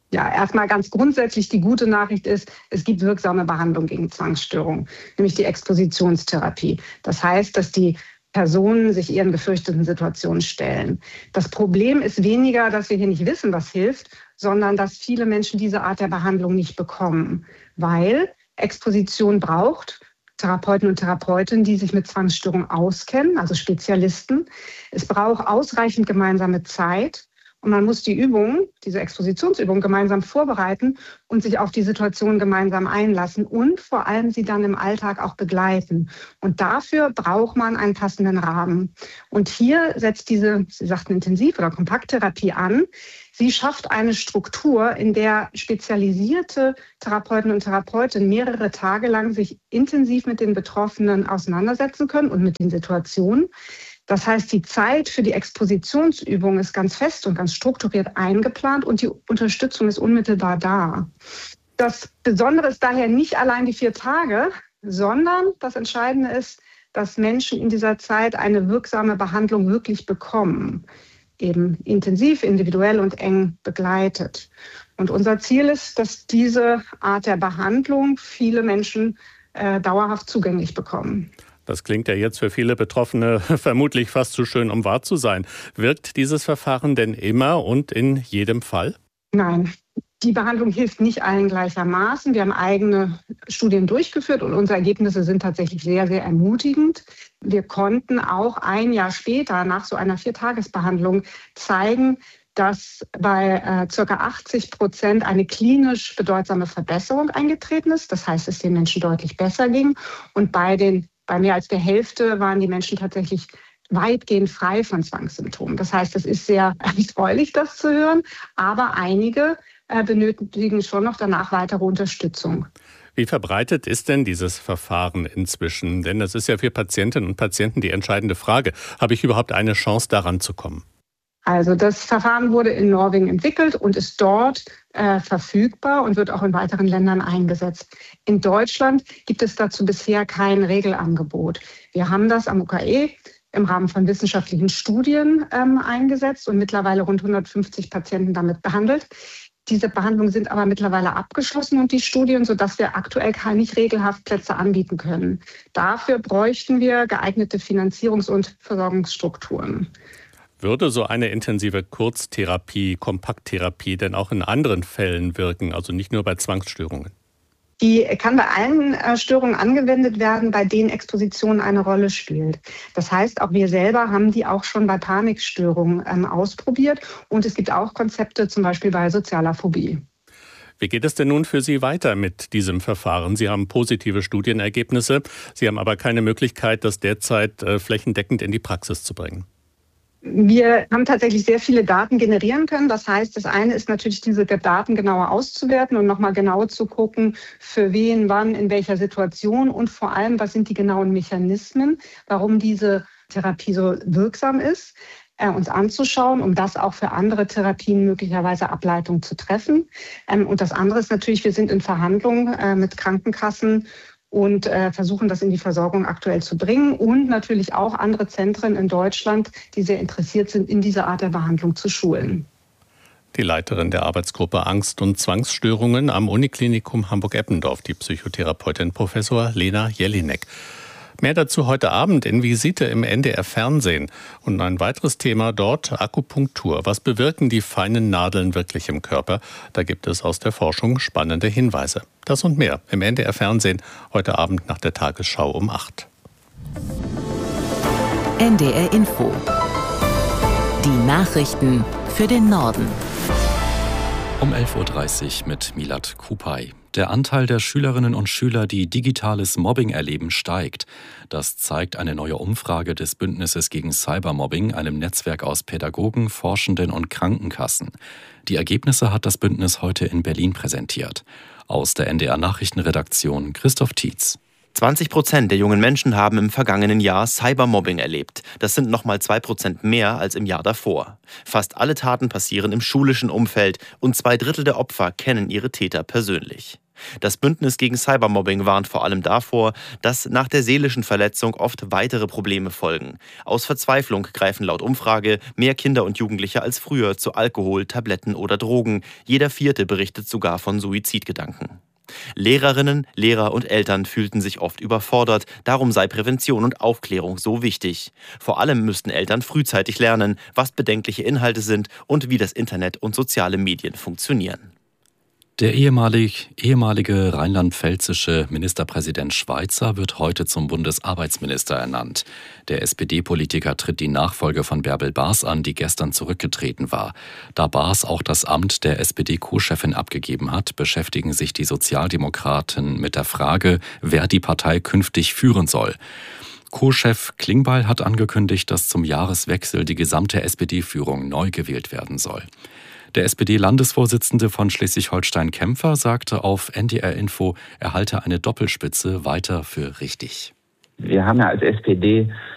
Ja, erstmal ganz grundsätzlich die gute Nachricht ist, es gibt wirksame Behandlung gegen Zwangsstörungen, nämlich die Expositionstherapie. Das heißt, dass die Personen sich ihren gefürchteten Situationen stellen. Das Problem ist weniger, dass wir hier nicht wissen, was hilft, sondern dass viele Menschen diese Art der Behandlung nicht bekommen, weil Exposition braucht Therapeuten und Therapeutinnen, die sich mit Zwangsstörungen auskennen, also Spezialisten. Es braucht ausreichend gemeinsame Zeit. Und man muss die Übung, diese Expositionsübung gemeinsam vorbereiten und sich auf die Situation gemeinsam einlassen und vor allem sie dann im Alltag auch begleiten. Und dafür braucht man einen passenden Rahmen. Und hier setzt diese, Sie sagten Intensiv- oder Kompakttherapie an. Sie schafft eine Struktur, in der spezialisierte Therapeuten und Therapeutinnen mehrere Tage lang sich intensiv mit den Betroffenen auseinandersetzen können und mit den Situationen. Das heißt, die Zeit für die Expositionsübung ist ganz fest und ganz strukturiert eingeplant und die Unterstützung ist unmittelbar da. Das Besondere ist daher nicht allein die 4 Tage, sondern das Entscheidende ist, dass Menschen in dieser Zeit eine wirksame Behandlung wirklich bekommen. Eben intensiv, individuell und eng begleitet. Und unser Ziel ist, dass diese Art der Behandlung viele Menschen dauerhaft zugänglich bekommen. Das klingt ja jetzt für viele Betroffene vermutlich fast zu schön, um wahr zu sein. Wirkt dieses Verfahren denn immer und in jedem Fall? Nein, die Behandlung hilft nicht allen gleichermaßen. Wir haben eigene Studien durchgeführt und unsere Ergebnisse sind tatsächlich sehr, sehr ermutigend. Wir konnten auch ein Jahr später nach so einer 4-Tages-Behandlung zeigen, dass bei ca. 80% eine klinisch bedeutsame Verbesserung eingetreten ist. Das heißt, es den Menschen deutlich besser ging. Und bei mehr als der Hälfte waren die Menschen tatsächlich weitgehend frei von Zwangssymptomen. Das heißt, es ist sehr erfreulich, das zu hören, aber einige benötigen schon noch danach weitere Unterstützung. Wie verbreitet ist denn dieses Verfahren inzwischen? Denn das ist ja für Patientinnen und Patienten die entscheidende Frage. Habe ich überhaupt eine Chance, daran zu kommen? Also das Verfahren wurde in Norwegen entwickelt und ist dort verfügbar und wird auch in weiteren Ländern eingesetzt. In Deutschland gibt es dazu bisher kein Regelangebot. Wir haben das am UKE im Rahmen von wissenschaftlichen Studien eingesetzt und mittlerweile rund 150 Patienten damit behandelt. Diese Behandlungen sind aber mittlerweile abgeschlossen und die Studien, sodass wir aktuell nicht regelhaft Plätze anbieten können. Dafür bräuchten wir geeignete Finanzierungs- und Versorgungsstrukturen. Würde so eine intensive Kurztherapie, Kompakttherapie denn auch in anderen Fällen wirken, also nicht nur bei Zwangsstörungen? Die kann bei allen Störungen angewendet werden, bei denen Exposition eine Rolle spielt. Das heißt, auch wir selber haben die auch schon bei Panikstörungen ausprobiert. Und es gibt auch Konzepte, zum Beispiel bei sozialer Phobie. Wie geht es denn nun für Sie weiter mit diesem Verfahren? Sie haben positive Studienergebnisse. Sie haben aber keine Möglichkeit, das derzeit flächendeckend in die Praxis zu bringen. Wir haben tatsächlich sehr viele Daten generieren können. Das heißt, das eine ist natürlich, diese Daten genauer auszuwerten und nochmal genau zu gucken, für wen, wann, in welcher Situation und vor allem, was sind die genauen Mechanismen, warum diese Therapie so wirksam ist, uns anzuschauen, um das auch für andere Therapien möglicherweise Ableitungen zu treffen. Und das andere ist natürlich, wir sind in Verhandlungen mit Krankenkassen und versuchen, das in die Versorgung aktuell zu bringen und natürlich auch andere Zentren in Deutschland, die sehr interessiert sind, in dieser Art der Behandlung zu schulen. Die Leiterin der Arbeitsgruppe Angst- und Zwangsstörungen am Uniklinikum Hamburg-Eppendorf, die Psychotherapeutin Professor Lena Jelinek. Mehr dazu heute Abend in Visite im NDR-Fernsehen. Und ein weiteres Thema dort, Akupunktur. Was bewirken die feinen Nadeln wirklich im Körper? Da gibt es aus der Forschung spannende Hinweise. Das und mehr im NDR-Fernsehen heute Abend nach der Tagesschau um 8. NDR Info. Die Nachrichten für den Norden. Um 11.30 Uhr mit Milad Kupay. Der Anteil der Schülerinnen und Schüler, die digitales Mobbing erleben, steigt. Das zeigt eine neue Umfrage des Bündnisses gegen Cybermobbing, einem Netzwerk aus Pädagogen, Forschenden und Krankenkassen. Die Ergebnisse hat das Bündnis heute in Berlin präsentiert. Aus der NDR-Nachrichtenredaktion Christoph Tietz. 20% der jungen Menschen haben im vergangenen Jahr Cybermobbing erlebt. Das sind nochmal 2% mehr als im Jahr davor. Fast alle Taten passieren im schulischen Umfeld und 2/3 der Opfer kennen ihre Täter persönlich. Das Bündnis gegen Cybermobbing warnt vor allem davor, dass nach der seelischen Verletzung oft weitere Probleme folgen. Aus Verzweiflung greifen laut Umfrage mehr Kinder und Jugendliche als früher zu Alkohol, Tabletten oder Drogen. Jeder Vierte berichtet sogar von Suizidgedanken. Lehrerinnen, Lehrer und Eltern fühlten sich oft überfordert. Darum sei Prävention und Aufklärung so wichtig. Vor allem müssten Eltern frühzeitig lernen, was bedenkliche Inhalte sind und wie das Internet und soziale Medien funktionieren. Der ehemalige rheinland-pfälzische Ministerpräsident Schweizer wird heute zum Bundesarbeitsminister ernannt. Der SPD-Politiker tritt die Nachfolge von Bärbel Baas an, die gestern zurückgetreten war. Da Baas auch das Amt der SPD-Co-Chefin abgegeben hat, beschäftigen sich die Sozialdemokraten mit der Frage, wer die Partei künftig führen soll. Co-Chef Klingbeil hat angekündigt, dass zum Jahreswechsel die gesamte SPD-Führung neu gewählt werden soll. Der SPD-Landesvorsitzende von Schleswig-Holstein Kämpfer sagte auf NDR Info, er halte eine Doppelspitze weiter für richtig. Wir haben ja als SPD